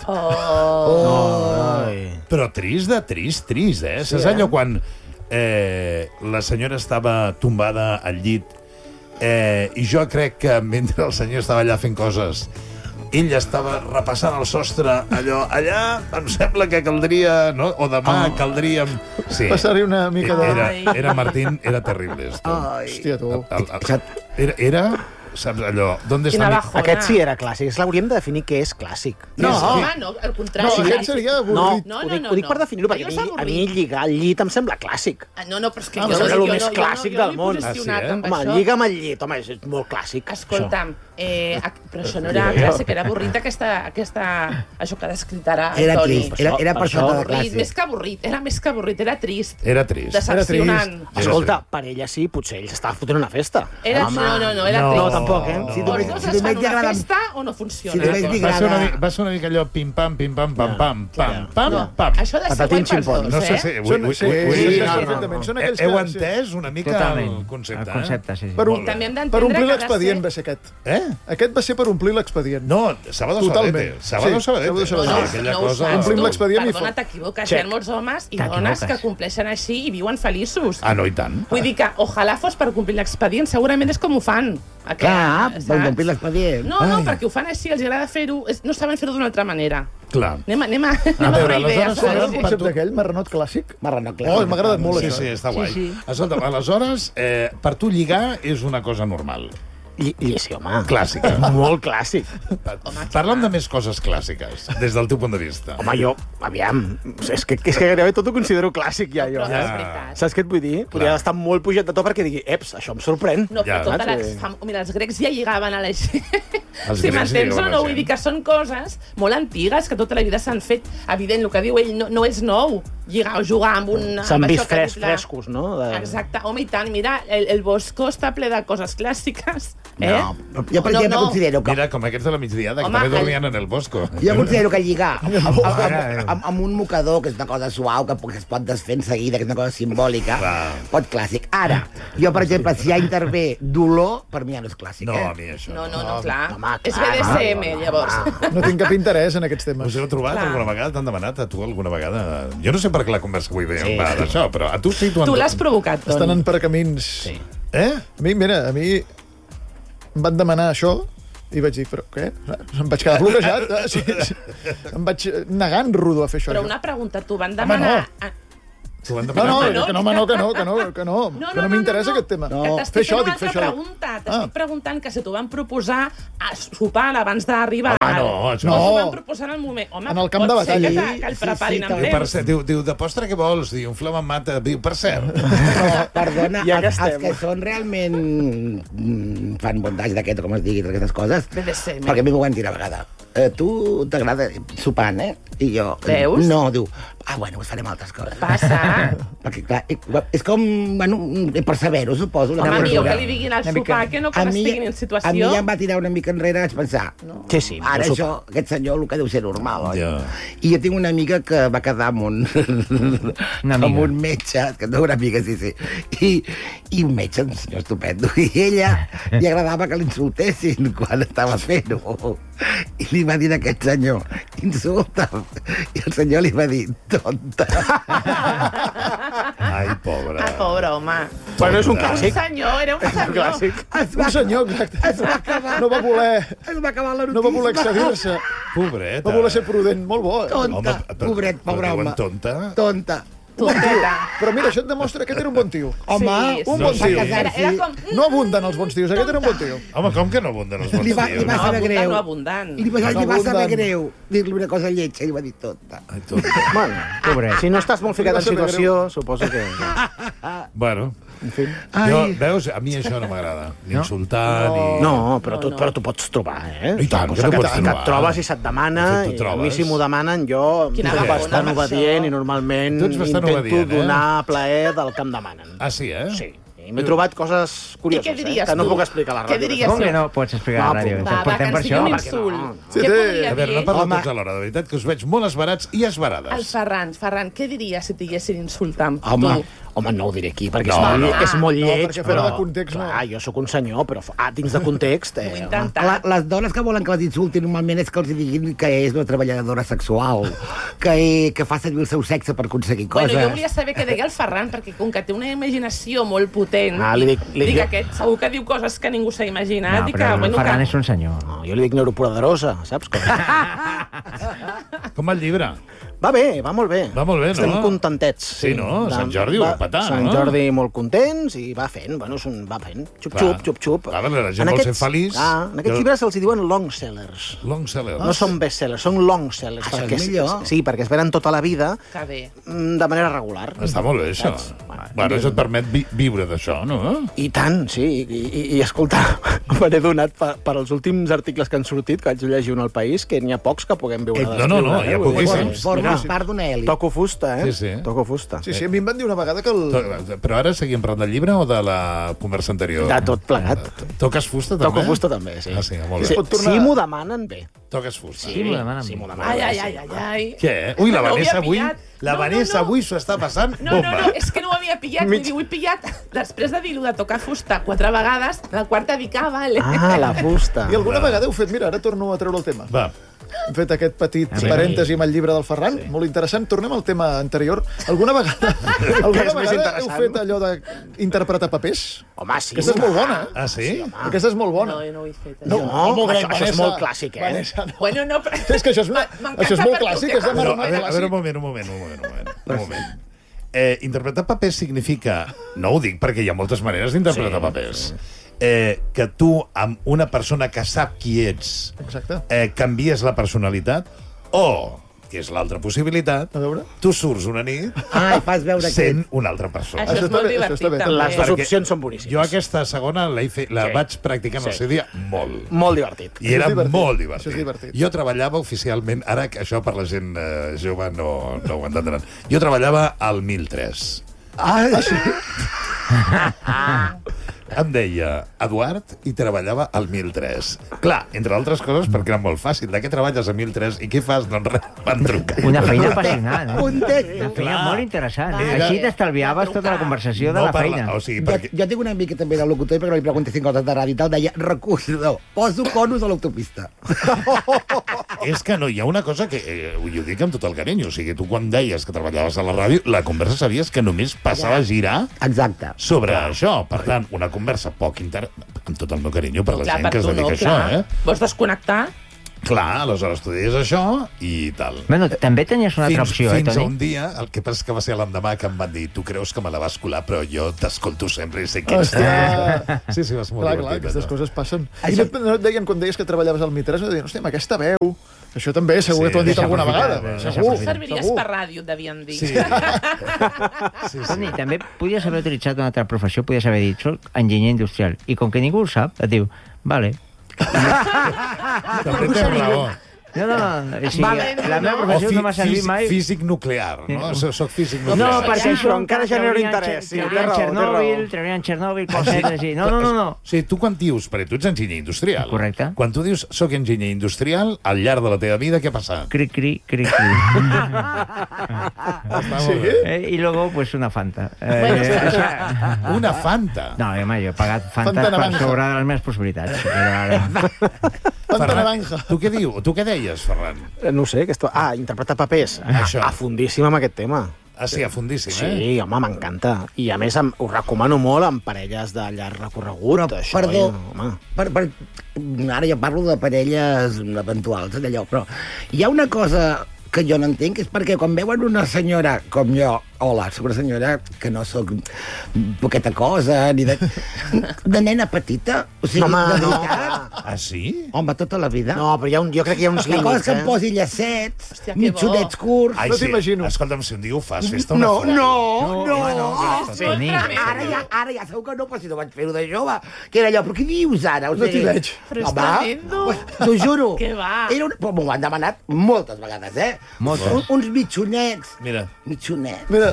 però trist, Saps allò quan la senyora estava tombada al llit i jo crec que mentre el senyor estava allà fent coses ell estava repassant el sostre allà em sembla que caldria, no? O demà caldríem... Sí. Passar-hi una mica de... Era Martín, era terrible esto. Hòstia, tu. Era... Saps allò? Aquest sí era clàssic. L'hauríem de definir què és clàssic. No, home, no, al contrari. No, aquest seria avorrit. No, ho dic per definir-ho, perquè a mi lligar al llit em sembla clàssic. No, però és que jo no el més clàssic del món. Home, lliga amb el llit, home, és molt clàssic. Escolta'm, però això no era clàssic, era avorrit això que ha descrit ara el Era Toni. trist, era per sota de clàssic. Més que avorrit, era trist. Era trist. Decepcionant. Escolta, per ella sí, potser ell s'estava fotent una festa. No, era trist. No, tampoc, Si O no se fan una festa o no funciona. Va ser una mica allò pim-pam, pim-pam, pam-pam, pam-pam. Això de ser guai per tots, No sé si... Són Heu entès una mica el concepte? El concepte, sí. Per omplir l'expedient va ser aquest. Aquest va ser per omplir l'expedient. No, Sábado Sabadete. Sábado Sabadete. Omplim l'expedient i Perdona, t'equivoques. Hi ha molts homes i dones que compleixen així i viuen feliços. Ah, no, i tant. Vull dir que ojalà fos per complir l'expedient, segurament és com ho fan. Clar, per complir l'expedient. No, perquè ho fan així, els agrada fer-ho, no saben fer-ho d'una altra manera. Clar. Anem a donar idees. Com era el concepte aquell? Marranot clàssic? Marranot clàssic. M'ha agradat molt això. Sí, està guai. Escolta, aleshores, per tu lligar és una cosa normal. Sí, home. Clàssica. Molt clàssic. Parlem de més coses clàssiques, des del teu punt de vista. Home, jo, aviam, és que gairebé tot ho considero clàssic ja, jo. Saps què et vull dir? Podria estar molt pujat de to perquè digui, això em sorprèn. No, però mira, els grecs ja lligaven a la gent. Si m'entens o no, vull dir que són coses molt antigues, que tota la vida s'han fet. Evident, el que diu ell no és nou. lligar o jugar amb un... S'han vist frescos, no? Exacte. Home, i tant, mira, el Bosco està ple de coses clàssiques. No, jo per exemple considero que... Mira, com aquests de la migdiada, que també dormien en el Bosco. Jo considero que lligar amb un mocador, que és una cosa suau, que es pot desfer en seguida, que és una cosa simbòlica, pot clàssic. Ara, jo, per exemple, si ja intervé dolor, per mi ja no és clàssic. No, a mi això. No, clar. És BDSM, llavors. No tinc cap interès en aquests temes. Us heu trobat alguna vegada? T'han demanat a tu alguna vegada? Jo no sé per què la conversa avui va d'això, però a tu sí... Tu l'has provocat, Toni. Estan en percamins. Sí. A mi em van demanar això i vaig dir, però què? Em vaig quedar bloquejat. Sí. Em vaig negar en rudo a fer això. Però una pregunta, t'ho van demanar... No, que no m'interessa aquest tema. Que t'estic fent una altra pregunta. T'estic preguntant que si t'ho van proposar a sopar abans d'arribar. No, això no. S'ho van proposar en el moment. Home, en el camp de batalla. Que el preparin amb temps. Diu, de postre què vols? Diu, un flam amb mata. Diu, per cert. Perdona, els que són realment fan bondatge d'aquest, com es digui, d'aquestes coses, perquè a mi m'ho van dir a vegada. Tu t'agrada sopant, I jo... Veus? No, diu, bueno, us farem altres coses. Passa. Perquè, clar, és com, bueno, per saber-ho, suposo. Home, millor que li diguin al sopar que no que m'estiguin en situació. A mi ja em va tirar una mica enrere, vaig pensar, sí, ara això, aquest senyor, el que deu ser normal, oi? I jo tinc una amiga que va quedar amb un metge, que no una amiga, sí, i un metge, un senyor estupendo, i ella li agradava que l'insultessin quan estava fent-ho. I li va dir a aquest senyor, insulta'm. I el senyor li va dir, tonta. Ai, pobre. Pobre home. Bueno, és un clàssic. Un senyor, era un senyor. Un senyor, exacte. No va voler... No va voler excedir-se. Pobret. Va voler ser prudent, molt bo. Tonta. Pobret, pobre home. Tonta? Però mira, això et demostra que aquest era un bon tio. Home, un bon tio. No abunden els bons tios, aquest era un bon tio. Home, com que no abunden els bons tios? Li va saber greu. No abundant. Li va saber greu dir-li una cosa lletja i li va dir tonta. Bueno, pobret. Si no estàs molt ficat en situació, suposo que... Bueno, en fi. Veus, a mi això no m'agrada. Ni insultar, ni... No, però tu pots trobar, I tant, que tu pots trobar. Que et trobes i se't demana, i a mi si m'ho demanen, jo soc bastant obedient i normalment intento donar plaer del que em demanen. Ah, sí, Sí. I m'he trobat coses curioses, què diries que no puc explicar a la ràdio. Què diries Com que no pots explicar a la ràdio? Portem per això? Un insult. Què podria dir? A veure, no parlo tots alhora, de veritat, que us veig molt esbarats i esbarades. El Ferran, què diries si t'haguessin insultat? Home, no ho diré aquí, perquè és molt lleig. Perquè fora de context no. Clar, jo sóc un senyor, però dins de context... Les dones que volen que les insultin normalment és que els diguin que és una treballadora sexual, que fa servir el seu sexe per aconseguir coses. Bueno, jo volia saber què deia el Ferran, perquè com que té una imaginació molt potent, dic aquest segur que diu coses que ningú s'ha imaginat. No, però el Ferran és un senyor. Jo li dic neuropoderosa, saps? Com el llibre? Va bé, va molt bé. Va molt bé, no? Estem contentets. Sí, no? Sant Jordi ho va petar, no? Sant Jordi molt contents i va fent, va fent. Xup-xup, xup-xup. Clar, la gent vol ser feliç. En aquests llibres se'ls diuen long sellers. Long sellers. No són best sellers, són long sellers. Això és millor. Sí, perquè es venen tota la vida de manera regular. Està molt bé, això. Bueno, això et permet viure d'això, no? I tant, sí. I escolta, me n'he donat per als últims articles que han sortit, que vaig llegir un al País, que n'hi ha pocs que puguem viure d'escriure. No, hi ha poquíssims. Formes part d'una elit. Toco fusta, Sí. Toco fusta. Sí, a mi em van dir una vegada que Però ara seguim parlant del llibre o de la conversa anterior? De tot plegat. Toques fusta, també? Toco fusta, també, sí. Ah, sí, molt bé. Si m'ho demanen, bé. Toques fusta. Sí, m'ho demanen. Ai. Què? Ui, la Vanessa avui... La Vanessa avui s'ho està passant bomba. No, és que no ho havia pillat. Ho he pillat després de dir-ho de tocar fusta 4 vegades, la quarta dic, vale. La fusta. I alguna vegada heu fet... Mira, ara torno a treure el tema. Va. Hem fet aquest petit parèntesi amb el llibre del Ferran, molt interessant. Tornem al tema anterior. Alguna vegada heu fet allò d'interpretar papers? Home, sí. Aquesta és molt bona, Ah, sí? Aquesta és molt bona. No, jo no ho he fet. No, això és molt clàssic, Bueno, no, però... És que això és molt clàssic, és de marronat clàssic. A veure, un moment. Interpretar papers significa... No ho dic perquè hi ha moltes maneres d'interpretar papers. Que tu, amb una persona que sap qui ets, canvies la personalitat, o que és l'altra possibilitat, tu surts una nit i fas veure sent una altra persona. Això és molt divertit, també. Les dues opcions són boníssimes. Jo aquesta segona la vaig practicar en el seu dia molt. Molt divertit. I era molt divertit. Jo treballava oficialment, ara que això per la gent jove no ho entendran, jo treballava al 1003. Sí? Em deia Eduard i treballava al 1003. Clar, entre altres coses, perquè era molt fàcil. De què treballes a 1003 i què fas? Doncs res, van trucar. Una feina apassionant, Una feina molt interessant. Així t'estalviaves tota la conversació de la feina. Jo tinc una mica també de locutor, perquè no li pregunti 5 coses de ràdio i tal, deia, recordeu, poso conos a l'autopista. És que no, hi ha una cosa que, ho dic amb tot el carinyo, o sigui, tu quan deies que treballaves a la ràdio, la conversa sabies que només passava a girar sobre això. Per tant, una conversa poc amb tot el meu carinyo per la gent que es dedica a això, Vols desconnectar? Clar, aleshores tu deies això i tal. Bueno, també tenies una altra opció, Toni? Fins a Toni? un dia, el que passa és que va ser l'endemà que em van dir tu creus que me la vas colar, però jo t'escolto sempre i sé que ets... Sí, va ser molt divertit. Clar, aquestes coses passen. I no et deien, quan deies que treballaves al MI3, no et deien, hòstia, amb aquesta veu... Això també segur que t'ho han dit alguna vegada. Segur. Serviries per ràdio, devien dir. Toni, també podies haver utilitzat una altra professió, podies haver dit, soc enginyer industrial. I com que ningú ho sap, et diu, vale. També tens raó. No, la meva professió no m'ha servit mai. Físic nuclear, no? Soc físic nuclear. No, perquè això encara genera interès. Treurien Txernòbil, coses així. No. O sigui, tu quan dius, perquè tu ets enginyer industrial. Correcte. Quan tu dius, soc enginyer industrial, al llarg de la teva vida, què passa? Cri. Y luego, pues, una Fanta. Una Fanta? No, home, jo he pagat Fanta per sobre de les meves possibilitats. Fanta naranja. Tu què deies, Ferran? No sé, interpretar papers. Això. Afundíssim amb aquest tema. Sí, afundíssim, Sí, home, m'encanta. I a més ho recomano molt amb parelles de llarg recorregut. Però, perdó, ara jo parlo de parelles eventuals, d'allò, però hi ha una cosa que jo no entenc, és perquè quan veuen una senyora com jo, hola, soc una senyora que no soc poqueta cosa, ni de nena petita, o sigui, de veritat. Ah, sí? Home, tota la vida. No, però jo crec que hi ha uns límits, La cosa que em posi llacets, mitjonets curts... No t'imagino. Escolta'm, si un dia ho fas, fes-te una foto. Ara ja sabeu que no, però si no vaig fer-ho de jove, que era allò, però què dius ara? No t'hi veig. Però està lindo. T'ho juro. Què va? Però m'ho han demanat moltes vegades, Uns mitjonets. Mira. Mitjonets. Mira,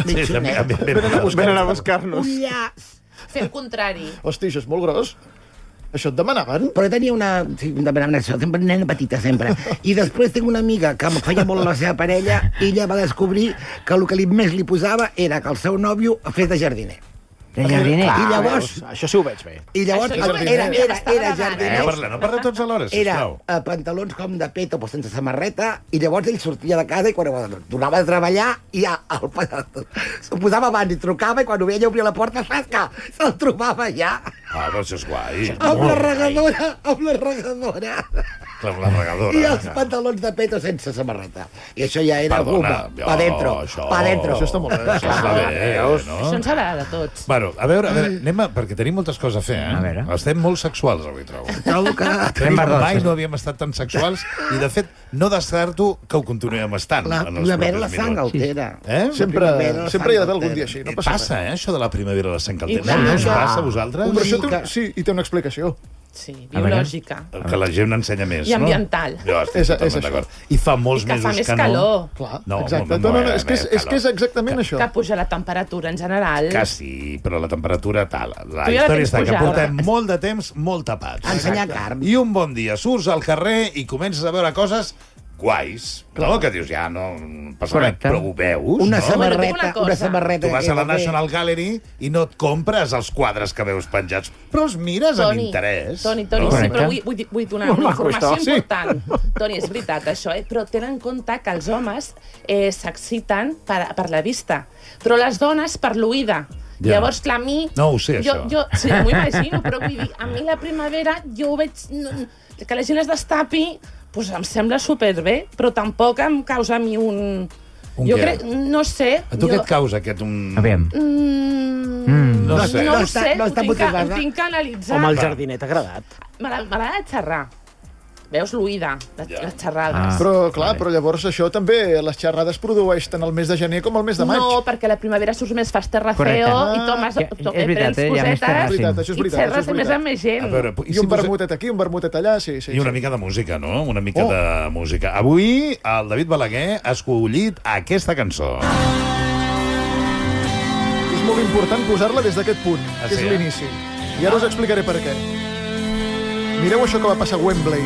Venen a buscar-nos. Un llaç. Fer el contrari. Hosti, això és molt gros. Això et demanaven? Però tenia una... Sí, em demanaven això, sempre nena petita, sempre. I després tinc una amiga que em feia molt la seva parella i ella va descobrir que el que més li posava era que el seu nòvio fes de jardiner. De jardiner? I llavors... Això sí ho veig bé. I llavors era jardiner. No parla tots alhora, sisplau. Era pantalons com de peto, però sense samarreta, i llavors ell sortia de casa i quan tornava a treballar, i s'ho posava abans i trucava, i quan ho veia obria la porta, saps que se'l trobava ja. Però això és guai. Amb la regadora. Amb la regadora. I els pantalons de peto sense samarreta. I això ja era guma. Pa dentro. Això està molt bé. Això ens agrada a tots. Bueno, a veure, anem perquè tenim moltes coses a fer, A veure. Estem molt sexuals avui, trobo. Trobo que... Mai no havíem estat tan sexuals i, de fet, no descarto que ho continuem estant en els propers minuts. La sang altera. Sempre hi ha d'haver algun dia així. Passa, això de la primavera la sang altera. No us passa a vosaltres? Però això sí, i té una explicació. Sí, biològica. Que la gent n'ensenya més, I ambiental. Jo estic totalment d'acord. I fa molts mesos que no... I que fa més calor. Clar, exacte. És que és exactament això. Que puja la temperatura en general. Que sí, però la temperatura tal. La història està que portem molt de temps molt tapats. Ensenyar carn. I un bon dia surts al carrer i comences a veure coses guais. No, que dius, ja no passa res, però ho veus, una no? samarreta. Tu vas a la National Gallery i no et compres els quadres que veus penjats, però els mires amb interès. Toni, sí, però vull donar una informació important. Toni, és veritat, això, però tenen en compte que els homes s'exciten per la vista, però les dones per l'oïda. Ja. Llavors, clar, a mi... No ho sé, això. Sí, m'ho imagino, però vull dir, a mi la primavera jo ho veig... Que la gent es destapi, doncs em sembla superbé, però tampoc em causa a mi un... Jo crec, no sé... A tu què et causa aquest un... Aviam. No ho sé, ho tinc que analitzar. Com el jardiner t'ha agradat? M'agrada xerrar. Veus l'oïda, les xerrades. Però, clar, però llavors això també, les xerrades produeix tant el mes de gener com el mes de maig. No, perquè la primavera surts més, fas terraceo i tomes prens cosetes i xerres més amb més gent. I un vermutet aquí, un vermutet allà, sí. I una mica de música, no? Una mica de música. Avui el David Balaguer ha escollit aquesta cançó. És molt important posar-la des d'aquest punt, que és l'inici. I ara us explicaré per què. Mireu això que va passar a Wembley.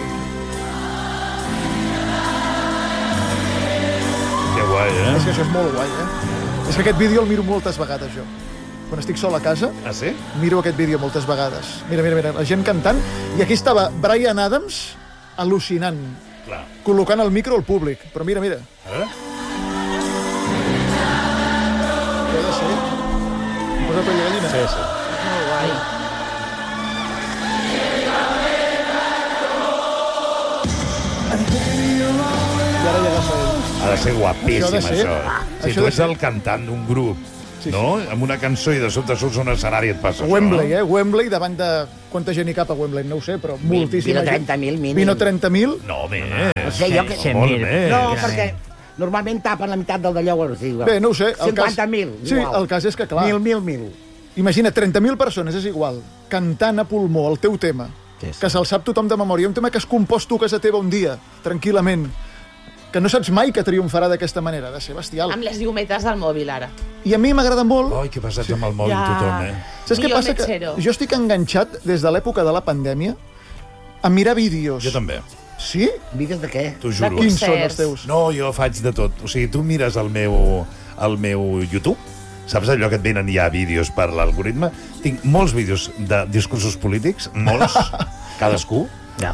Guai, És que això és molt guai, És que aquest vídeo el miro moltes vegades, jo. Quan estic sol a casa, miro aquest vídeo moltes vegades. Mira, la gent cantant. I aquí estava Bryan Adams al·lucinant, col·locant el micro al públic. Però mira. Què ha de ser? Em posa pell de gallina? Sí. Molt guai. I ara ja agafa ell. Ha de ser guapíssim, això. Si tu ets el cantant d'un grup, no? Amb una cançó i de sobte surts a un escenari i et passa Wembley, Wembley, davant de... Quanta gent hi cap a Wembley? No ho sé, però moltíssima gent. 20 o 30.000 mínim. 20 o 30.000? No, més. No sé, jo que... Molt més. No, perquè normalment tapen la meitat del d'allò. Bé, no ho sé. 50.000. Sí, el cas és que, clar... 1.000. Imagina, 30.000 persones, és igual, cantant a pulmó el teu tema, que se'l sap tothom de memòria, un tema que has compost tu a casa teva un dia, tranquil·lament, que no saps mai que triomfarà d'aquesta manera, ha de ser bestial. Amb les llumetes del mòbil, ara. I a mi m'agrada molt... Ai, que passats amb el mòbil tothom, Saps què passa? Que jo estic enganxat des de l'època de la pandèmia a mirar vídeos. Jo també. Sí? Vídeos de què? T'ho juro. Quins són els teus? No, jo faig de tot. O sigui, tu mires el meu YouTube, saps allò que et venen ja vídeos per l'algoritme? Tinc molts vídeos de discursos polítics, molts, cadascú,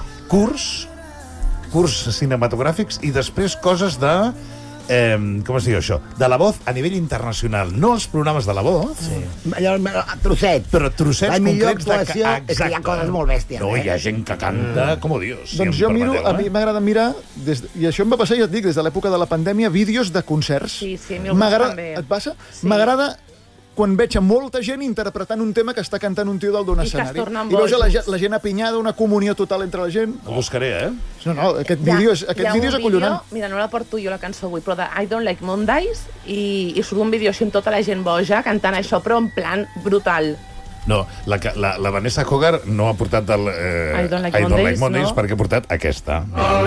curs cinematogràfics i després coses de... com es diu això? De La Voz a nivell internacional. No els programes de La Voz. Allò, trosset. Però trossets concrets de... És que hi ha coses molt bèsties. No, hi ha gent que canta, com Dios. Doncs jo miro, a mi m'agrada mirar, i això em va passar, ja et dic, des de l'època de la pandèmia, vídeos de concerts. Sí, a mi també. Et passa? M'agrada quan veig a molta gent interpretant un tema que està cantant un tio dalt d'un escenari. I veus la gent apinyada, una comunió total entre la gent. Ho buscaré, No, aquest vídeo és acollonant. Mira, no la porto jo la cançó avui, però de I Don't Like Mondays, i surt un vídeo així amb tota la gent boja cantant això, però en plan brutal. No, la Vanessa Hogarth no ha portat el I Don't Like Mondays, perquè ha portat aquesta.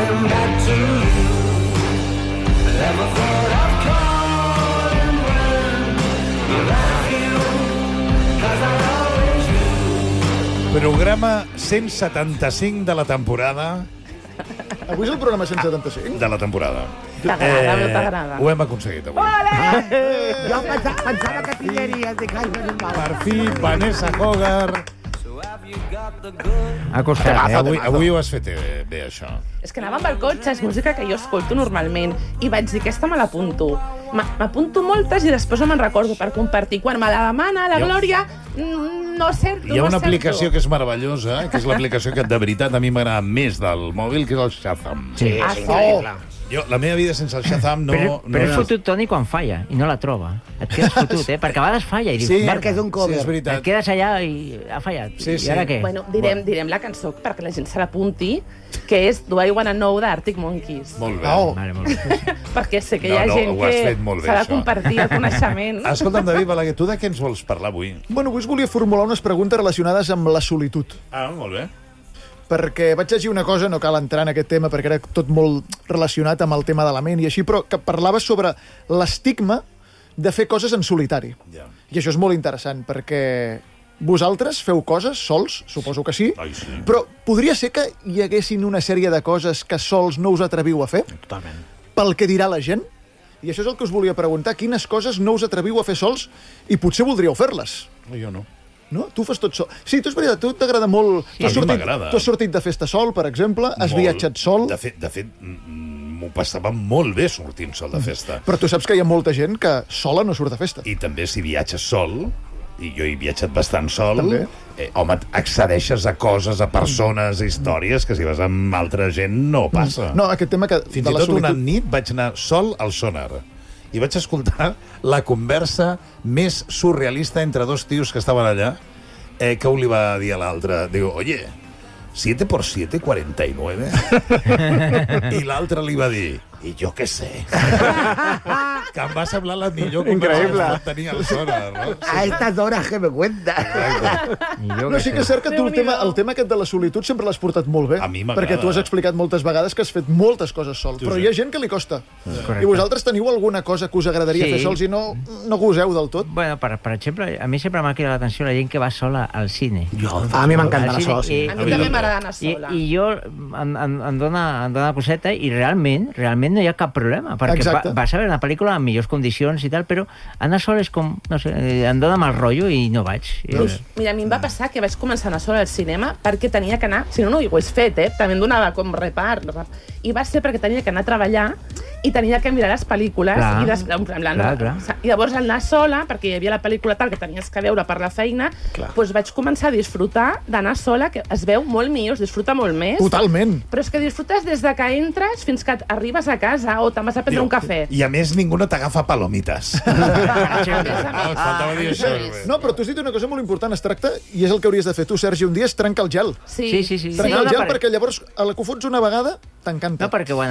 Programa 175 de la temporada. Avui és el programa 175? De la temporada. T'agrada o no t'agrada? Ho hem aconseguit avui. Jo pensava que tiraries de casa normal. Per fi, Vanessa Hogarth. Ha costat, Avui ho has fet bé, això. És que anava amb el cotxe, és música que jo escolto normalment, i vaig dir, aquesta me l'apunto. M'apunto moltes i després no me'n recordo per compartir. Quan me la demana la Glòria, no certo. Hi ha una aplicació que és meravellosa, que és l'aplicació que de veritat a mi m'agrada més del mòbil, que és el Shazam. Sí. Jo, la meva vida sense el Shazam no... Però és fotut, Toni, quan falla, i no la troba. Et quedes fotut, perquè a vegades falla i dius... Sí, perquè és un cover. Sí, és veritat. Et quedes allà i ha fallat. Sí. I ara què? Bueno, direm la cançó perquè la gent se l'apunti, que és Do I Wanna Know d'Arctic Monkeys. Molt bé. Vale, molt bé. Perquè sé que hi ha gent que s'ha de compartir el coneixement. Escolta'm, David Balaguer, tu de què ens vols parlar avui? Bueno, avui us volia formular unes preguntes relacionades amb la solitud. Molt bé. Perquè vaig llegir una cosa, no cal entrar en aquest tema perquè era tot molt relacionat amb el tema de la ment i així, però que parlava sobre l'estigma de fer coses en solitari. I això és molt interessant, perquè vosaltres feu coses sols, suposo que sí, però podria ser que hi haguessin una sèrie de coses que sols no us atreviu a fer? Totalment. Pel que dirà la gent? I això és el que us volia preguntar. Quines coses no us atreviu a fer sols i potser voldríeu fer-les? Jo no. No? Tu fas tot sol. Sí, tu és veritat, tu t'agrada molt... Sí, a mi m'agrada. Tu has sortit de festa sol, per exemple, has viatjat sol... De fet, m'ho passava molt bé sortint sol de festa. Però tu saps que hi ha molta gent que sola no surt de festa. I també si viatges sol, i jo he viatjat bastant sol, home, accedeixes a coses, a persones, a històries que si vas amb altra gent no passa. No, aquest tema que... Fins i tot una nit vaig anar sol al Sonar i vaig escoltar la conversa més surrealista entre dos tios que estaven allà, que un li va dir a l'altre, diu, oye, 7 por 7, 49. I l'altre li va dir, i jo què sé. Que em va semblar la millor conversació que tenir a l'hora, no? A estas horas que me cuenta. No, sí que és cert que tu el tema aquest de la solitud sempre l'has portat molt bé, perquè tu has explicat moltes vegades que has fet moltes coses sol, però hi ha gent que li costa. I vosaltres teniu alguna cosa que us agradaria fer sols i no goseu del tot? Bueno, per exemple, a mi sempre m'ha cridat l'atenció la gent que va sola al cine. A mi m'encanta anar sola. A mi també m'agrada anar sola. I jo em dona coseta i realment no hi ha cap problema, perquè vas a veure una pel·lícula en millors condicions i tal, però anar sola és com, no sé, em dona mal rotllo i no vaig. Mira, a mi em va passar que vaig començar a anar sola al cinema perquè tenia que anar, si no ho hagués fet, també em donava com repart, i va ser perquè tenia que anar a treballar i tenia que mirar les pel·lícules i llavors anar sola, perquè hi havia la pel·lícula tal que tenies que veure per la feina, doncs vaig començar a disfrutar d'anar sola, que es veu molt millor, es disfruta molt més. Totalment. Però és que disfrutes des de que entres fins que arribes a casa o te'n vas a prendre un cafè. I a més ningú no t'agafa palomites. Faltava dir això. No, però tu has dit una cosa molt important, es tracta, i és el que hauries de fer tu, Sergi, un dia és trencar el gel. Sí. Trencar el gel, perquè llavors a la que ho fots una vegada t'encanta. No, perquè